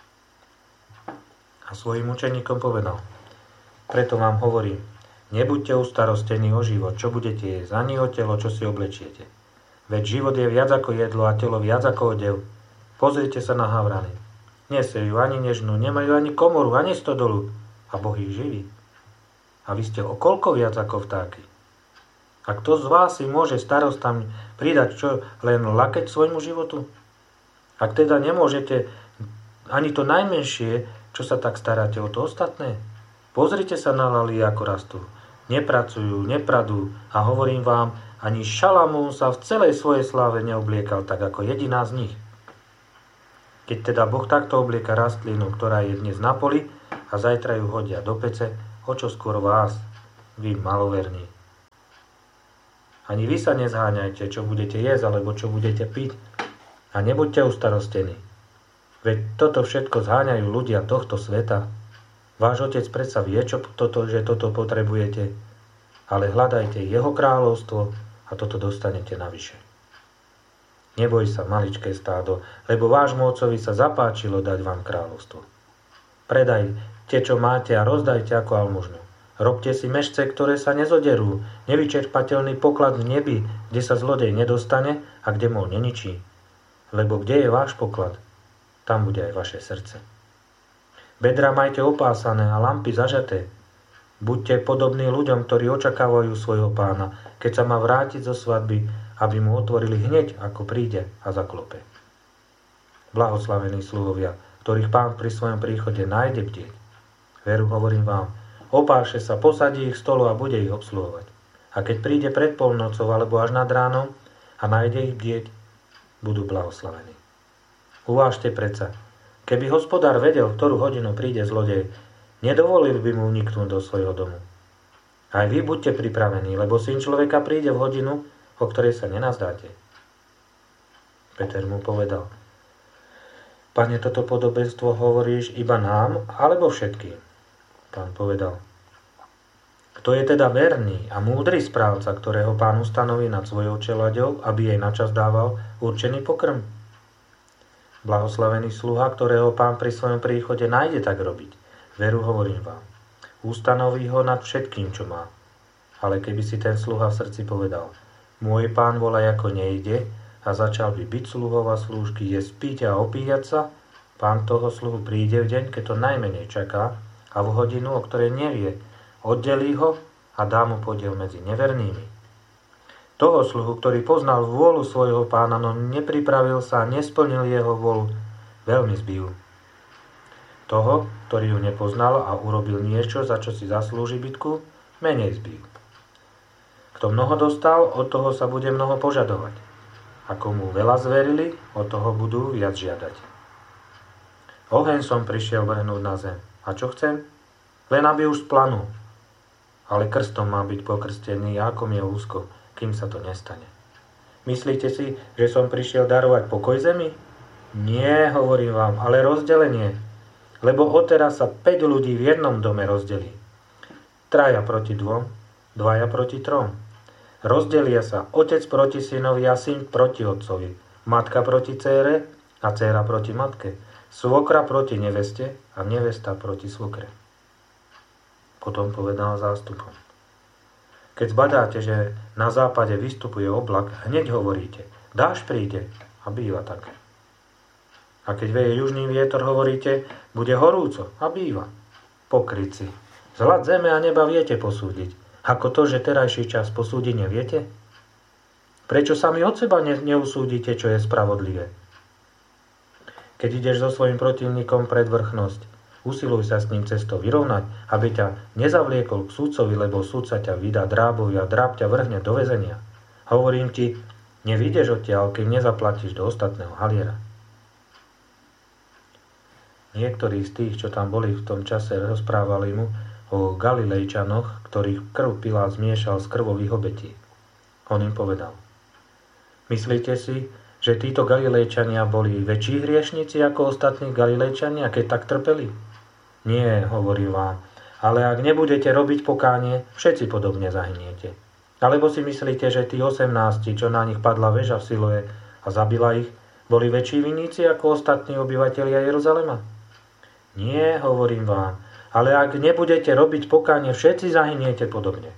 A svojim učeníkom povedal: Preto vám hovorím, nebuďte ustarostení o život, čo budete jesť, ani o telo, čo si oblečiete. Veď život je viac ako jedlo a telo viac ako odev. Pozrite sa na havrany. Nesejú ani nežnú, nemajú ani komoru, ani stodolu. A Boh ich živí. A vy ste o koľko viac ako vtáky. A kto z vás si môže starostami pridať čo len lakeť svojmu životu? Ak teda nemôžete ani to najmenšie, čo sa tak staráte o to ostatné? Pozrite sa na laly, ako rastú. Nepracujú, nepradú a hovorím vám, ani Šalamún sa v celej svojej sláve neobliekal tak ako jediná z nich. Keď teda Boh takto oblieka rastlinu, ktorá je dnes na poli a zajtra ju hodia do pece, o čo skôr vás, vy maloverní. Ani vy sa nezháňajte, čo budete jesť, alebo čo budete piť, a nebuďte ustarostení. Veď toto všetko zháňajú ľudia tohto sveta. Váš Otec predsa vie, že toto potrebujete, ale hľadajte jeho kráľovstvo a toto dostanete navyše. Neboj sa, maličké stádo, lebo vášmu Otcovi sa zapáčilo dať vám kráľovstvo. Predajte, čo máte a rozdajte ako almužnu. Robte si mešce, ktoré sa nezoderú, nevyčerpateľný poklad v nebi, kde sa zlodej nedostane a kde mol neničí. Lebo kde je váš poklad, tam bude aj vaše srdce. Bedra majte opásané a lampy zažaté. Buďte podobní ľuďom, ktorí očakávajú svojho pána, keď sa má vrátiť zo svadby, aby mu otvorili hneď, ako príde a zaklope. Blahoslavení sluhovia, ktorých pán pri svojom príchode nájde bdieť. Veru hovorím vám, opáše sa, posadí ich stolu a bude ich obsluhovať. A keď príde pred polnocou alebo až nad ránom a nájde ich bdieť, budú blahoslavení. Uvážte predsa, keby hospodár vedel, v ktorú hodinu príde zlodej, nedovolil by mu uniknúť do svojho domu. Aj vy buďte pripravení, lebo Syn človeka príde v hodinu, o ktorej sa nenazdáte. Peter mu povedal, Pane, toto podobenstvo hovoríš iba nám, alebo všetkým? Pán povedal, kto je teda verný a múdry správca, ktorého pán ustanoví nad svojou čeľaďou, aby jej načas dával určený pokrm? Blahoslavený sluha, ktorého pán pri svojom príchode nájde tak robiť. Veru hovorím vám, ustanoví ho nad všetkým, čo má. Ale keby si ten sluha v srdci povedal, môj pán volaj ako nejde a začal by byť sluhov a slúžky, jesť, piť a opíjať sa, pán toho sluhu príde v deň, keď to najmenej čaká a v hodinu, o ktorej nevie, oddelí ho a dá mu podiel medzi nevernými. Toho sluhu, ktorý poznal vôľu svojho pána, no nepripravil sa a nesplnil jeho vôľu, veľmi zbijú. Toho, ktorý ju nepoznal a urobil niečo, za čo si zaslúži bitku, menej zbijú. Kto mnoho dostal, od toho sa bude mnoho požadovať. A komu veľa zverili, od toho budú viac žiadať. Oheň som prišiel vrhnúť na zem. A čo chcem? Len aby už splanul. Ale krstom má byť pokrstený, ako mi je úzko, kým sa to nestane. Myslíte si, že som prišiel darovať pokoj zemi? Nie, hovorím vám, ale rozdelenie. Lebo odteraz sa 5 ľudí v jednom dome rozdelí. 3 proti 2, 2 proti 3. Rozdelia sa otec proti synovi a syn proti otcovi, matka proti dcére a dcéra proti matke, svokra proti neveste a nevesta proti svokre. Potom povedal zástupom. Keď zbadáte, že na západe vystupuje oblak, hneď hovoríte, dážď príde a býva tak. A keď veje južný vietor, hovoríte, bude horúco a býva. Pokrytci, zhľad zeme a neba viete posúdiť. Ako to, že terajší čas posúdiť neviete? Prečo sami od seba neusúdite, čo je spravodlivé? Keď ideš so svojím protivníkom pred vrchnosť, usiluj sa s ním cestou vyrovnať, aby ťa nezavliekol k sudcovi, lebo sudca ťa vydá drábovi a dráb ťa vrhne do väzenia. Hovorím ti, nevyjdeš odtiaľ, keď nezaplatíš do ostatného haliera. Niektorí z tých, čo tam boli v tom čase, rozprávali mu o Galilejčanoch, ktorých krv Pilát zmiešal z krvových obetí. On im povedal, myslíte si, že títo Galilejčania boli väčší hriešnici ako ostatní Galilejčania, keď tak trpeli? Nie, hovorím vám, ale ak nebudete robiť pokánie, všetci podobne zahyniete. Alebo si myslíte, že tí 18, čo na nich padla väža v Siloe a zabila ich, boli väčší vinníci ako ostatní obyvatelia Jeruzalema? Nie, hovorím vám, ale ak nebudete robiť pokánie, všetci zahyniete podobne.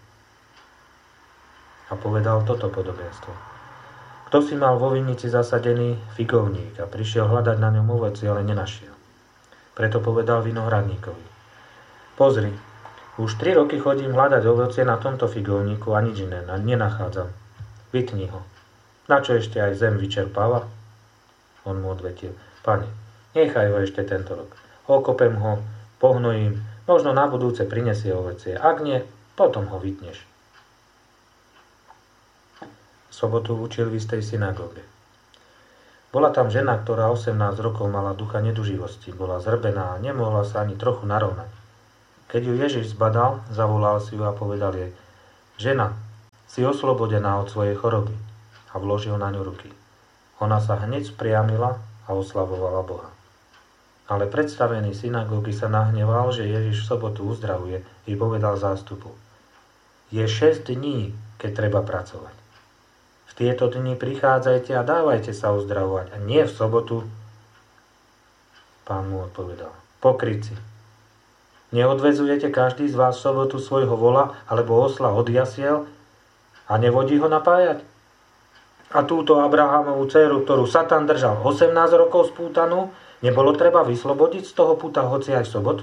A povedal toto podobenstvo. Kto si mal vo vinici zasadený figovník a prišiel hľadať na ňom ovocie, ale nenašiel. Preto povedal vinohradníkovi. Pozri, už 3 roky chodím hľadať ovocie na tomto figovníku a nič iné nenachádzam. Vytni ho. Na čo ešte aj zem vyčerpáva? On mu odvetil. Pane, nechaj ho ešte tento rok. Okopem ho, pohnojím, možno na budúce prinesie ovocie. Ak nie, potom ho vytneš. V sobotu učil v istej synagóge. Bola tam žena, ktorá 18 rokov mala ducha neduživosti. Bola zrbená a nemohla sa ani trochu narovnať. Keď ju Ježiš zbadal, zavolal si ju a povedal jej: Žena, si oslobodená od svojej choroby. A vložil na ňu ruky. Ona sa hneď spriamila a oslavovala Boha. Ale predstavený synagógy sa nahneval, že Ježiš v sobotu uzdravuje, i povedal zástupu: Je 6 dní, keď treba pracovať. V tieto dni prichádzajte a dávajte sa uzdravovať, a nie v sobotu. Pán mu odpovedal: Pokrytci, neodvezujete každý z vás v sobotu svojho vola alebo osla od jasiel a nevodí ho napájať? A túto Abrahamovú dceru, ktorú Satan držal 18 rokov spútanú, nebolo treba vyslobodiť z toho puta hoci aj v sobotu?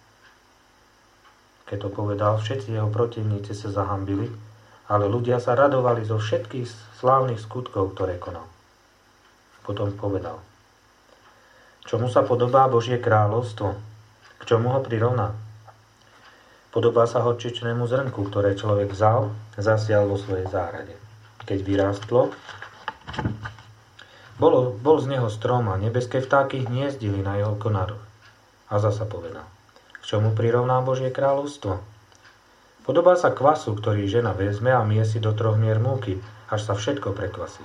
Keď to povedal, všetci jeho protivníci sa zahambili, ale ľudia sa radovali zo všetkých slávnych skutkov, ktoré konal. Potom povedal: Čomu sa podobá Božie kráľovstvo? K čomu ho prirovná? Podobá sa horčičnému zrnku, ktoré človek vzal, zasial vo svojej záhrade. Keď vyrástlo, bol z neho strom a nebeské vtáky hniezdili na jeho konároch. A zasa povedal: K čomu prirovná Božie kráľovstvo? Podobá sa kvasu, ktorý žena vezme a miesi do 3 mier múky, až sa všetko prekvasí.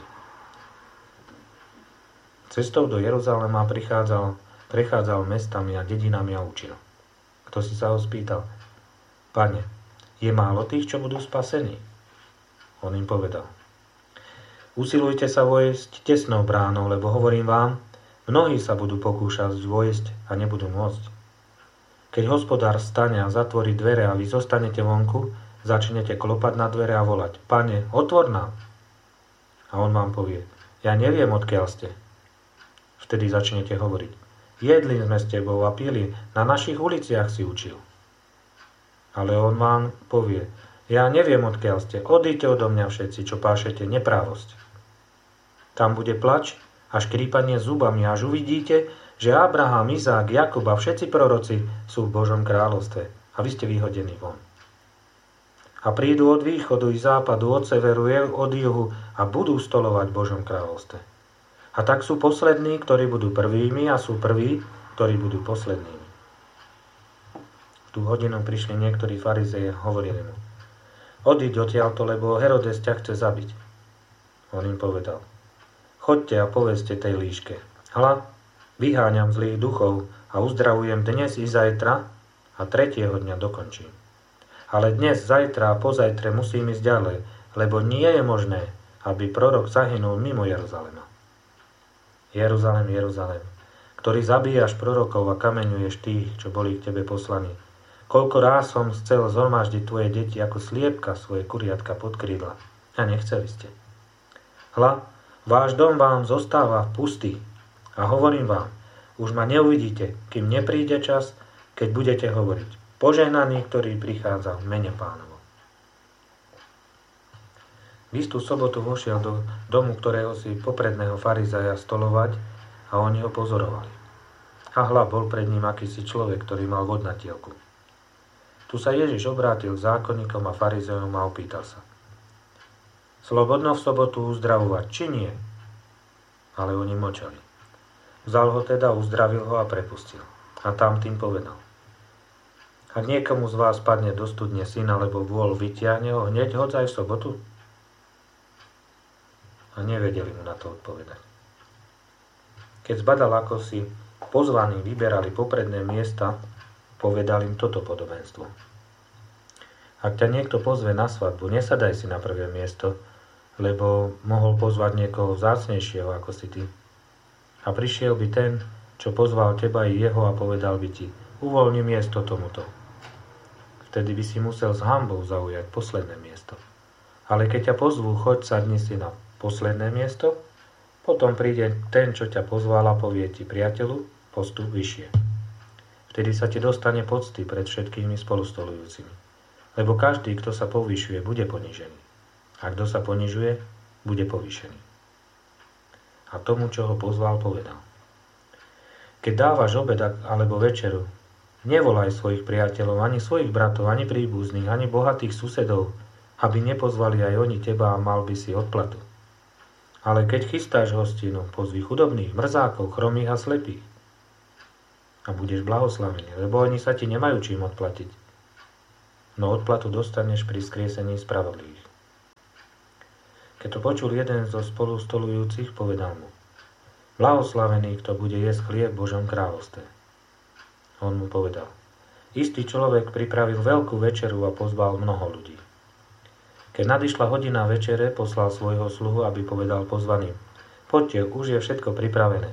Cestou do Jeruzalema prechádzal mestami a dedinami a učil. Kto si sa ho spýtal: Pane, je málo tých, čo budú spasení? On im povedal: Usilujte sa vojsť tesnou bránou, lebo hovorím vám, mnohí sa budú pokúšať vojsť a nebudú môcť. Keď hospodár stane a zatvorí dvere a vy zostanete vonku, začnete klopať na dvere a volať: Pane, otvor nám. A on vám povie: Ja neviem, odkiaľ ste. Vtedy začnete hovoriť: Jedli sme s tebou a pili, na našich uliciach si učil. Ale on vám povie: Ja neviem, odkiaľ ste, odíďte odo mňa všetci, čo pášete neprávosť. Tam bude plač a škrípanie zubami, až uvidíte, že Abraham, Izák, Jakub a všetci proroci sú v Božom kráľovstve a vy ste vyhodení von. A prídu od východu i západu, od severu i od juhu a budú stolovať v Božom kráľovstve. A tak sú poslední, ktorí budú prvými, a sú prví, ktorí budú poslednými. V tú hodinu prišli niektorí farizeji a hovorili mu: Odíď odtiaľto, lebo Herodes ťa chce zabiť. On im povedal: Choďte a povedzte tej líške: Hľa, vyháňam zlých duchov a uzdravujem dnes i zajtra a 3. dňa dokončím. Ale dnes, zajtra a pozajtre musím ísť ďalej, lebo nie je možné, aby prorok zahynul mimo Jeruzalema. Jeruzalem, Jeruzalem, ktorý zabíjaš prorokov a kameňuješ tých, čo boli k tebe poslaní. Koľko ráz som chcel zhromaždiť tvoje deti ako sliepka svoje kuriatka pod krídla. A nechceli ste. Hľa, váš dom vám zostáva pustý. A hovorím vám, už ma neuvidíte, kým nepríde čas, keď budete hovoriť: Požehnaný, ktorý prichádza v mene Pánovom. V istú sobotu vošiel do domu ktorého si popredného farizeja stolovať a oni ho pozorovali. A hľa, bol pred ním akýsi človek, ktorý mal vodnatielku. Tu sa Ježiš obrátil k zákonníkom a farizejom a opýtal sa: Slobodno v sobotu uzdravovať, či nie? Ale oni mlčali. Vzal ho teda, uzdravil ho a prepustil. A tam tým povedal: Ak niekomu z vás padne do studne syn alebo vôl, vytiahne ho, hneď hoď aj v sobotu? A nevedeli mu na to odpovedať. Keď zbadal, ako si pozvaní vyberali popredné miesta, povedal im toto podobenstvo: Ak ťa niekto pozve na svadbu, nesadaj si na prvé miesto, lebo mohol pozvať niekoho vzácnejšieho ako si ty. A prišiel by ten, čo pozval teba i jeho, a povedal by ti: Uvoľni miesto tomuto. Vtedy by si musel s hanbou zaujať posledné miesto. Ale keď ťa pozvú, choď, sadni si na posledné miesto, potom príde ten, čo ťa pozval, a povie ti: Priateľu, postup vyššie. Vtedy sa ti dostane pocty pred všetkými spolustolujúcimi. Lebo každý, kto sa povyšuje, bude ponižený. A kto sa ponižuje, bude povýšený. A tomu, čo ho pozval, povedal: Keď dávaš obed alebo večeru, nevolaj svojich priateľov, ani svojich bratov, ani príbuzných, ani bohatých susedov, aby nepozvali aj oni teba a mal by si odplatu. Ale keď chystáš hostinu, pozvi chudobných, mrzákov, chromých a slepých. A budeš blahoslavený, lebo oni sa ti nemajú čím odplatiť. No odplatu dostaneš pri skriesení spravodlivých. Keď to počul jeden zo spolu stolujúcich, povedal mu: Blahoslavený, kto bude jesť chlieb v Božom kráľovstve. On mu povedal: Istý človek pripravil veľkú večeru a pozval mnoho ľudí. Keď nadišla hodina večere, poslal svojho sluhu, aby povedal pozvaným: Poďte, už je všetko pripravené.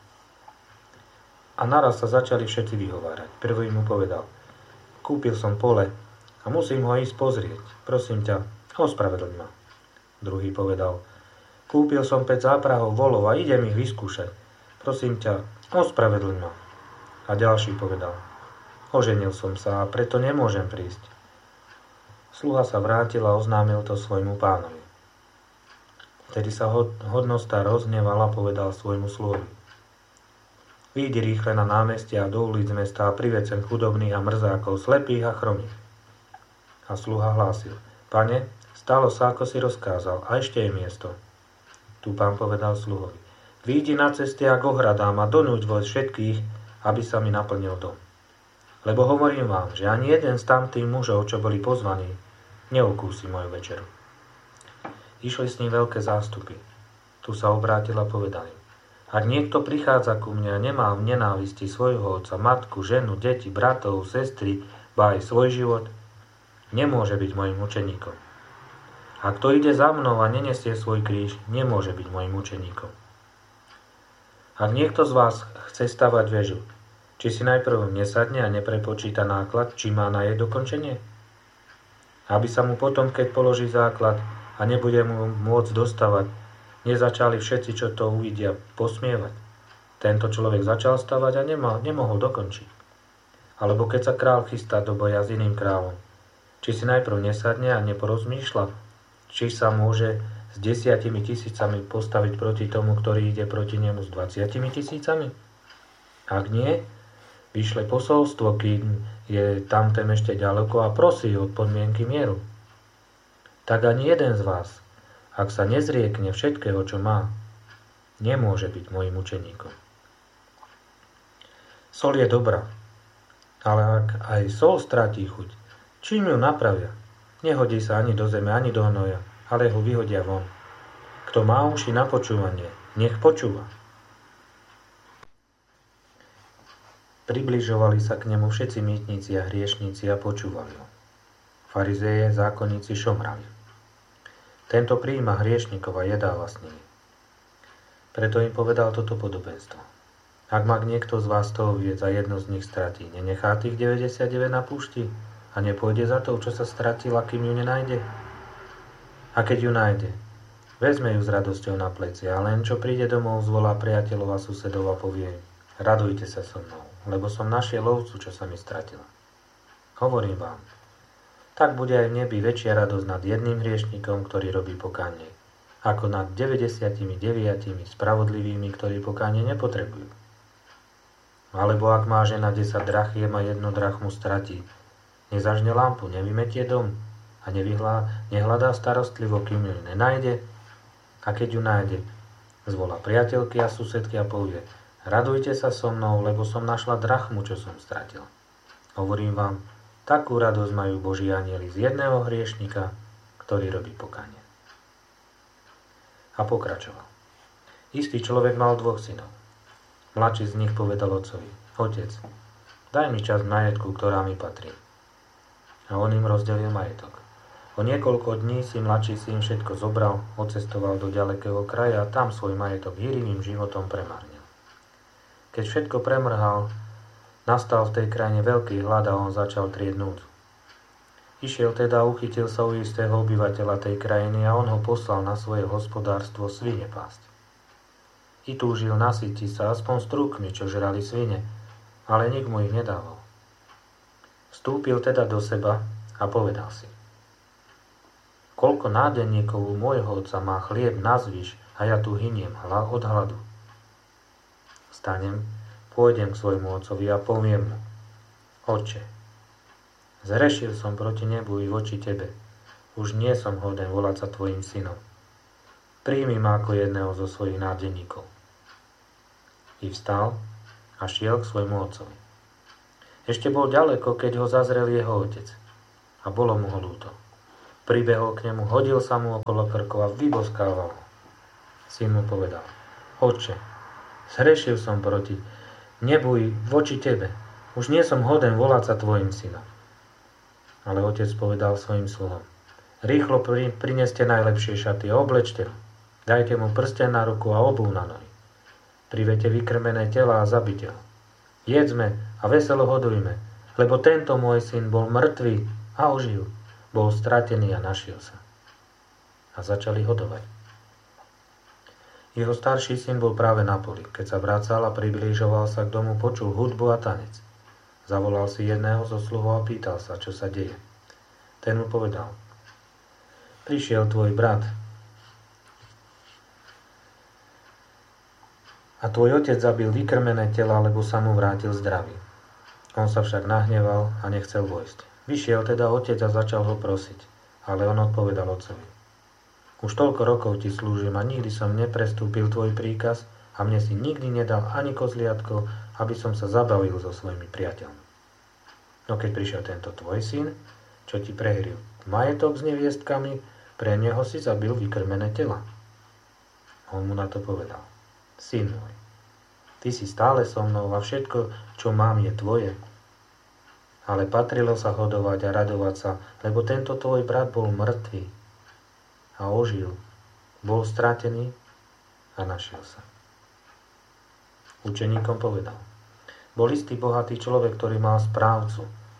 A naraz sa začali všetci vyhovárať. Prvý mu povedal: Kúpil som pole a musím ho ísť pozrieť. Prosím ťa, ospravedlň ma. Druhý povedal: Kúpil som 5 záprahov volov a idem ich vyskúšať. Prosím ťa, ospravedlň ma. A ďalší povedal: Oženil som sa a preto nemôžem prísť. Sluha sa vrátil a oznámil to svojmu pánovi. Vtedy sa hodnostár rozhneval a povedal svojmu sluhovi: Výjdi rýchle na námestia a do ulic mesta a priveď sem chudobných a mrzákov, slepých a chromých. A sluha hlásil: Pane, stalo sa, ako si rozkázal, a ešte je miesto. Tu pán povedal sluhovi: Výjdi na cesty a k ohradám a donúť vojsť všetkých, aby sa mi naplnil dom. Lebo hovorím vám, že ani jeden z tamtých mužov, čo boli pozvaní, neokúsi moju večeru. Išli s ním veľké zástupy. Tu sa obrátil a povedal im: Ak niekto prichádza ku mne a nemá v nenávisti svojho otca, matku, ženu, deti, bratov, sestry, ba aj svoj život, nemôže byť mojim učeníkom. A kto ide za mnou a nenesie svoj kríž, nemôže byť mojim učeníkom. Ak niekto z vás chce stavať väžu, či si najprv nesadne a neprepočíta náklad, či má na jej dokončenie? Aby sa mu potom, keď položí základ a nebude mu môcť dostavať, nezačali všetci, čo to uvidia, posmievať. Tento človek začal stavať a nemohol dokončiť. Alebo keď sa král chystá do boja s iným kráľom, či si najprv nesadne a neporozmýšľa, či sa môže s 10 000 postaviť proti tomu, ktorý ide proti nemu s 20 000? Ak nie, vyšle posolstvo, kým je tamten ešte ďaleko a prosí o podmienky mieru. Tak ani jeden z vás, ak sa nezriekne všetkého, čo má, nemôže byť mojim učeníkom. Sol je dobrá, ale ak aj sol stratí chuť, čím ju napravia? Nehodí sa ani do zeme, ani do hnoja, ale ho vyhodia von. Kto má uši na počúvanie, nech počúva. Približovali sa k nemu všetci mýtnici a hriešnici a počúvali ho. Farizeje, zákonníci, šomravi. Tento prijíma hriešnikov a jedáva s nimi. Preto im povedal toto podobenstvo. Ak má niekto z vás toho oviec a jedno z nich stratí, nenechá tých 99 na púšti a nepôjde za tou, čo sa stratila, kým ju nenájde? A keď ju nájde, vezme ju s radosťou na plecia a len čo príde domov, zvolá priateľov a susedov a povie: Radujte sa so mnou, lebo som našiel ovcu, čo sa mi stratila. Hovorím vám, tak bude aj v nebi väčšia radosť nad jedným hriešnikom, ktorý robí pokánie, ako nad 99 spravodlivými, ktorí pokánie nepotrebujú. Alebo ak má žena 10 drachiem a 1 drachmu stratí, nezažne lampu, nevymetie dom a nehľadá starostlivo, kým ju nenájde? A keď ju nájde, zvolá priateľky a susedky a povie: Radujte sa so mnou, lebo som našla drachmu, čo som stratil. Hovorím vám, takú radosť majú Boží anjeli z jedného hriešnika, ktorý robí pokánie. A pokračoval. Istý človek mal 2 synov. Mladší z nich povedal otcovi: Otec, daj mi časť majetku, ktorá mi patrí. A on im rozdelil majetok. O niekoľko dní si mladší syn všetko zobral, odcestoval do ďalekého kraja a tam svoj majetok hýrivým životom premárnil. Keď všetko premrhal, nastal v tej krajine veľký hlad a on začal trieť núdzu. Išiel teda a uchytil sa u istého obyvateľa tej krajiny a on ho poslal na svoje hospodárstvo svine pásť. I túžil nasytiť sa aspoň strúkmi, čo žrali svine, ale nik mu ich nedával. Vstúpil teda do seba a povedal si: Koľko nádenníkov u môjho otca má chlieb nazvyš a ja tu hyniem od hladu. Vstanem, pôjdem k svojmu otcovi a poviem mu: Otče, zhrešil som proti nebu i voči tebe. Už nie som hoden volať sa tvojim synom. Príjmi ma ako jedného zo svojich nádeníkov. I vstal a šiel k svojmu otcovi. Ešte bol ďaleko, keď ho zazrel jeho otec. A bolo mu ho ľúto. Pribehol k nemu, hodil sa mu okolo krkov a vyboskával ho. Syn mu povedal: Otče, zhrešil som proti nebu i voči tebe. Už nie som hoden volať sa tvojim synom. Ale otec povedal svojim sluhom: Rýchlo prineste najlepšie šaty a oblečte ho. Dajte mu prsteň na ruku a obuv na nohy. Privete vykrmené tela a zabite ho. Jedzme a veselo hodujme, lebo tento môj syn bol mŕtvý a ožil. Bol stratený a našiel sa. A začali hodovať. Jeho starší syn bol práve na poli. Keď sa vracal a priblížoval sa k domu, počul hudbu a tanec. Zavolal si jedného zo sluhov a pýtal sa, čo sa deje. Ten mu povedal: Prišiel tvoj brat a tvoj otec zabil vykrmené tela, lebo sa mu vrátil zdravý. On sa však nahneval a nechcel vojsť. Vyšiel teda otec a začal ho prosiť, ale on odpovedal otcovi: Už toľko rokov ti slúžim a nikdy som neprestúpil tvoj príkaz a mne si nikdy nedal ani kozliatko, aby som sa zabavil so svojimi priateľmi. No keď prišiel tento tvoj syn, čo ti prehryl majetok s neviestkami, pre neho si zabil vykrmené tela. On mu na to povedal: Syn môj, ty si stále so mnou a všetko, čo mám, je tvoje. Ale patrilo sa hodovať a radovať sa, lebo tento tvoj brat bol mŕtvý a ožil. Bol stratený a našiel sa. Učeníkom povedal: Bol istý bohatý človek, ktorý mal správcu.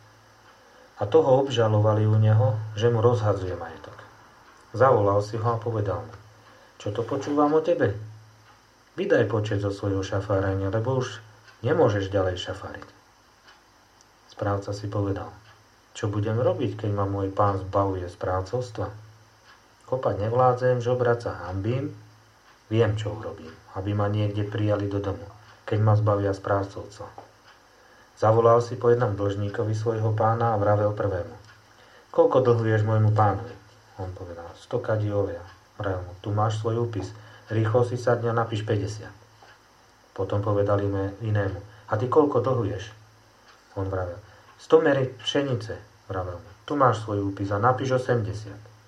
A toho obžalovali u neho, že mu rozhadzuje majetok. Zavolal si ho a povedal mu: Čo to počúvam o tebe? Vydaj počet zo svojho šafárenia, lebo už nemôžeš ďalej šafáriť. Správca si povedal: Čo budem robiť, keď ma môj pán zbavuje správcovstva? Kopať nevládzem, žobrať sa hanbím. Viem, čo urobím, aby ma niekde prijali do domu, keď ma zbavia správcovstva. Zavolal si po jednom dlžníkovi svojho pána a vravel prvému: Koľko dlhuješ môjmu pánovi? On povedal: 100 kadí ovia. Vravel mu: Tu máš svoj úpis. Rýchlo si sadni a napíš 50. Potom povedal inému: A ty koľko dlhuješ? On vravel: 100 mery pšenice. Vravel mu: Tu máš svoj úpis a napíš 80.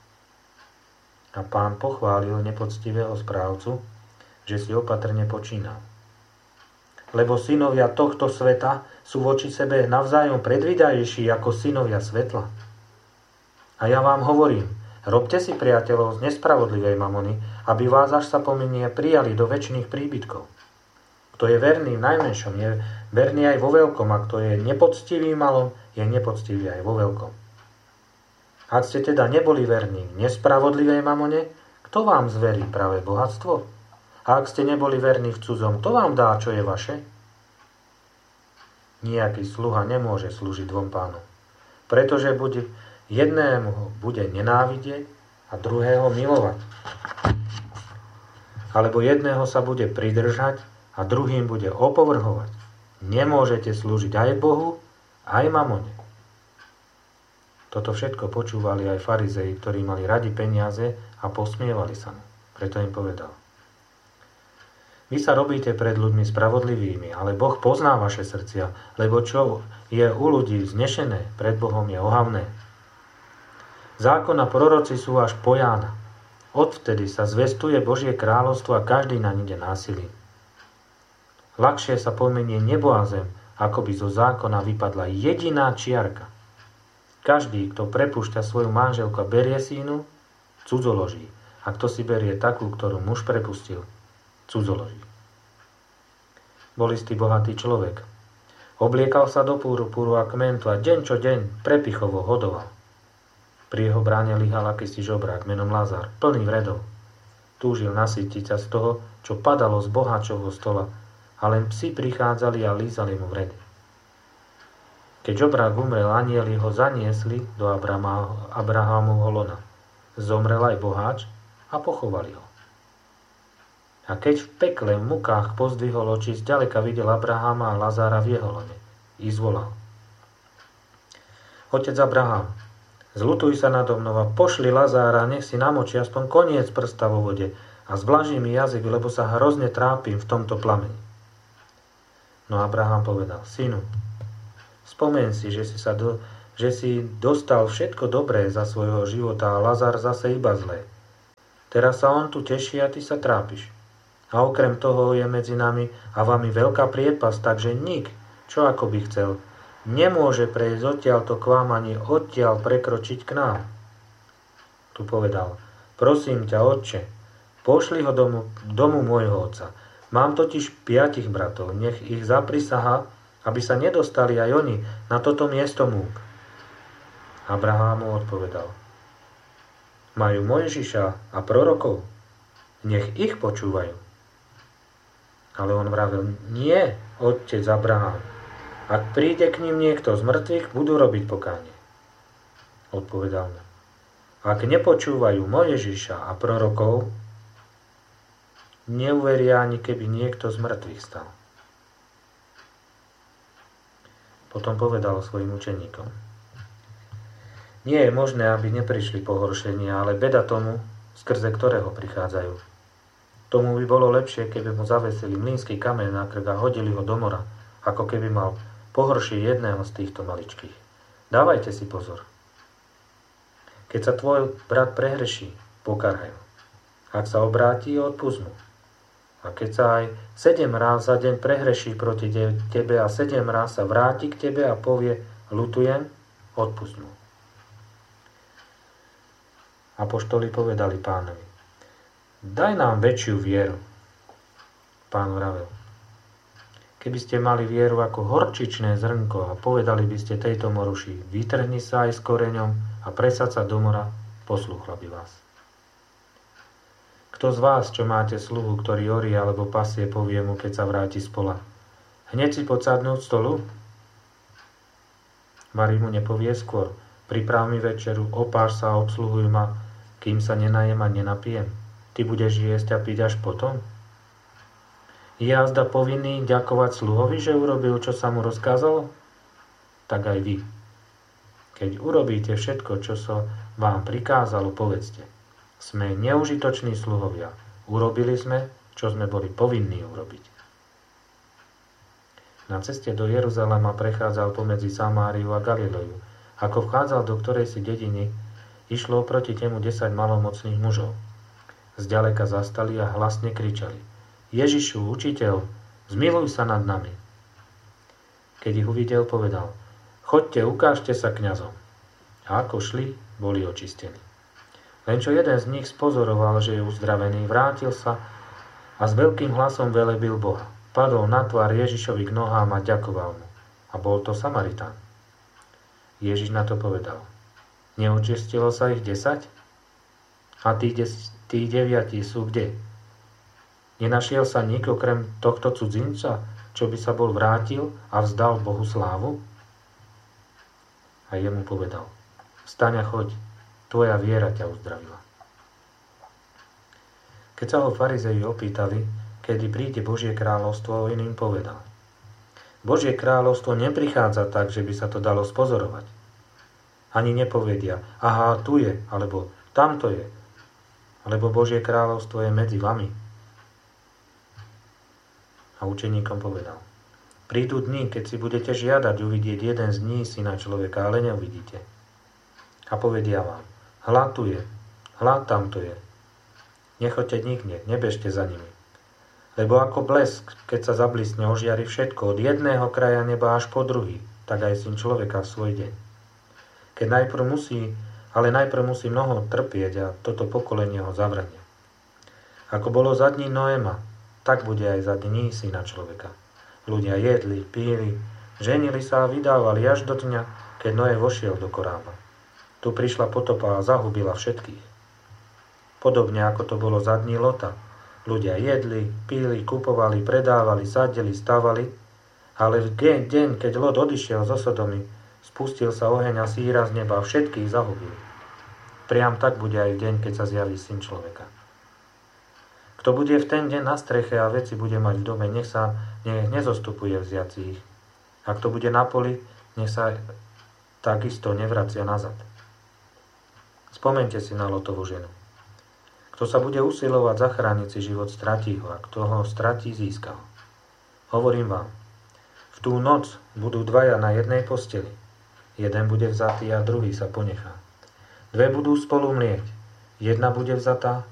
A pán pochválil nepoctivého správcu, že si opatrne počínal. Lebo synovia tohto sveta sú voči sebe navzájom predvídajejší ako synovia svetla. A ja vám hovorím, robte si priateľov z nespravodlivej mamony, aby vás, až sa pominie, prijali do večných príbytkov. Kto je verný v najmenšom, je verný aj vo veľkom, a kto je nepoctivý v malom, je nepoctivý aj vo veľkom. Ak ste teda neboli verní v nespravodlivej mamone, kto vám zverí práve bohatstvo? A ak ste neboli verní v cudzom, kto vám dá, čo je vaše? Nijaký sluha nemôže slúžiť dvom pánom, pretože jednému ho bude nenávidieť a druhého milovať. Alebo jedného sa bude pridržať a druhým bude opovrhovať. Nemôžete slúžiť aj Bohu, aj mamone. Toto všetko počúvali aj farizei, ktorí mali radi peniaze a posmievali sa mu. Preto im povedal: Vy sa robíte pred ľuďmi spravodlivými, ale Boh pozná vaše srdcia, lebo čo je u ľudí vznešené, pred Bohom je ohavné. Zákon a proroci sú až po Jána. Odvtedy sa zvestuje Božie kráľovstvo a každý naň ide násilím. Ľahšie sa pomenie nebo a zem, ako by zo zákona vypadla jediná čiarka. Každý, kto prepúšťa svoju manželku a berie si inú, cudzoloží. A kto si berie takú, ktorú muž prepustil, cudzoloží. Bol istý bohatý človek. Obliekal sa do púru a kmentu a deň čo deň prepichovo hodoval. Pri jeho bráne lyhal akýsi žobrák menom Lazár, plný vredov. Túžil nasytiť sa z toho, čo padalo z boháčovho stola, a len psi prichádzali a lízali mu vredy. Keď žobrák umrel, anjeli ho zaniesli do Abrahámovho lona. Zomrel aj boháč a pochovali ho. A keď v pekle v mukách pozdvihol oči, zďaleka videl Abraháma a Lazára v jeho lone. I zvolal: Otec Abrahám, zľutuj sa nado mnou a pošli Lazára, nech si namočí aspoň koniec prsta vo vode a zvlaží mi jazyk, lebo sa hrozne trápim v tomto plameni. No Abraham povedal, synu, spomeň si, že si dostal všetko dobré za svojho života a Lazar zase iba zlé. Teraz sa on tu teší a ty sa trápiš. A okrem toho je medzi nami a vami veľká priepasť, takže nik, čo ako by chcel, nemôže prejsť odtiaľto k vám ani odtiaľ prekročiť k nám. Tu povedal, prosím ťa, otče, pošli ho domu môjho otca. Mám totiž 5 bratov, nech ich zaprisahá, aby sa nedostali aj oni na toto miesto múk. Abraham mu odpovedal, majú Mojžiša a prorokov, nech ich počúvajú. Ale on vravel, nie, otec Abraham, ak príde k ním niekto z mŕtvych, budú robiť pokánie. Odpovedal mu, ak nepočúvajú Mojžiša a prorokov, neuveria ani keby niekto z mŕtvych stal. Potom povedal svojim učeníkom, nie je možné, aby neprišli pohoršenia, ale beda tomu, skrze ktorého prichádzajú. Tomu by bolo lepšie, keby mu zavesili mlynský kameň na krk a hodili ho do mora, ako keby mal pohoršiť jedného z týchto maličkých. Dávajte si pozor. Keď sa tvoj brat prehreší, pokarhaj ho. Ak sa obráti, odpusť mu. A keď sa aj 7 ráz za deň prehreší proti tebe a 7 ráz sa vráti k tebe a povie, ľutujem, odpusť mu. Apoštoli povedali pánovi, daj nám väčšiu vieru. Pán vravel, keby ste mali vieru ako horčičné zrnko a povedali by ste tejto moruši, vytrhni sa aj s koreňom a presaď sa do mora, poslúchla by vás. Kto z vás, čo máte sluhu, ktorý orí alebo pasie, povie mu, keď sa vráti z pola, hneď si poď sadnúť stolu? Mári mu nepovie skôr, priprav mi večeru, opáš sa a obsluhuj ma, kým sa nenajem a nenapijem. Ty budeš jesť a piť až potom? Je azda povinný ďakovať sluhovi, že urobil, čo sa mu rozkázalo? Tak aj vy. Keď urobíte všetko, čo sa vám prikázalo, povedzte. Sme neužitoční sluhovia. Urobili sme, čo sme boli povinní urobiť. Na ceste do Jeruzalema prechádzal pomedzi Samáriu a Galileju. Ako vchádzal do ktorejsi dediny, išlo proti nemu 10 malomocných mužov. Zďaleka zastali a hlasne kričali. Ježišu, učiteľ, zmiluj sa nad nami. Keď ich uvidel, povedal, choďte, ukážte sa kňazom. A ako šli, boli očistení. Len čo jeden z nich spozoroval, že je uzdravený, vrátil sa a s veľkým hlasom velebil Boha. Padol na tvár Ježišovi k nohám a ďakoval mu. A bol to Samaritán. Ježiš na to povedal, neočistilo sa ich 10? A tí 9 sú kde? Nenašiel sa nik okrem tohto cudzinca, čo by sa bol vrátil a vzdal Bohu slávu? A jemu povedal, vstaň a choď, tvoja viera ťa uzdravila. Keď sa ho farizeji opýtali, kedy príde Božie kráľovstvo, on im povedal, Božie kráľovstvo neprichádza tak, že by sa to dalo spozorovať. Ani nepovedia, aha, tu je, alebo tamto je, alebo Božie kráľovstvo je medzi vami. A učeníkom povedal, prídu dni, keď si budete žiadať uvidieť jeden z dní syna človeka, ale neuvidíte. A povedia vám, hľa tu je, hľa tamto je. Nechoďte nikde, nebežte za nimi. Lebo ako blesk, keď sa zablisne, ožiari všetko, od jedného kraja neba až po druhý, tak aj syn človeka v svoj deň. Keď najprv musí mnoho trpieť a toto pokolenie ho zavrhne. Ako bolo za dní Noéma, tak bude aj za dní syna človeka. Ľudia jedli, pili, ženili sa a vydávali až do dňa, keď Noé vošiel do korába. Tu prišla potopa a zahubila všetkých. Podobne ako to bolo za dní Lota. Ľudia jedli, pili, kupovali, predávali, sadili, stavali, ale v deň, keď Lot odišiel zo Sodomy, spustil sa oheň a síra z neba a všetkých zahubil. Priam tak bude aj v deň, keď sa zjaví syn človeka. Kto bude v ten deň na streche a veci bude mať v dome, nech nezostupuje vziac ich. A kto bude na poli, nech sa takisto nevracia nazad. Spomeňte si na Lotovú ženu. Kto sa bude usilovať zachrániť si život, stratí ho, a kto ho stratí, získa ho. Hovorím vám, v tú noc budú dvaja na jednej posteli. Jeden bude vzatý a druhý sa ponechá. Dve budú spolu mlieť. Jedna bude vzatá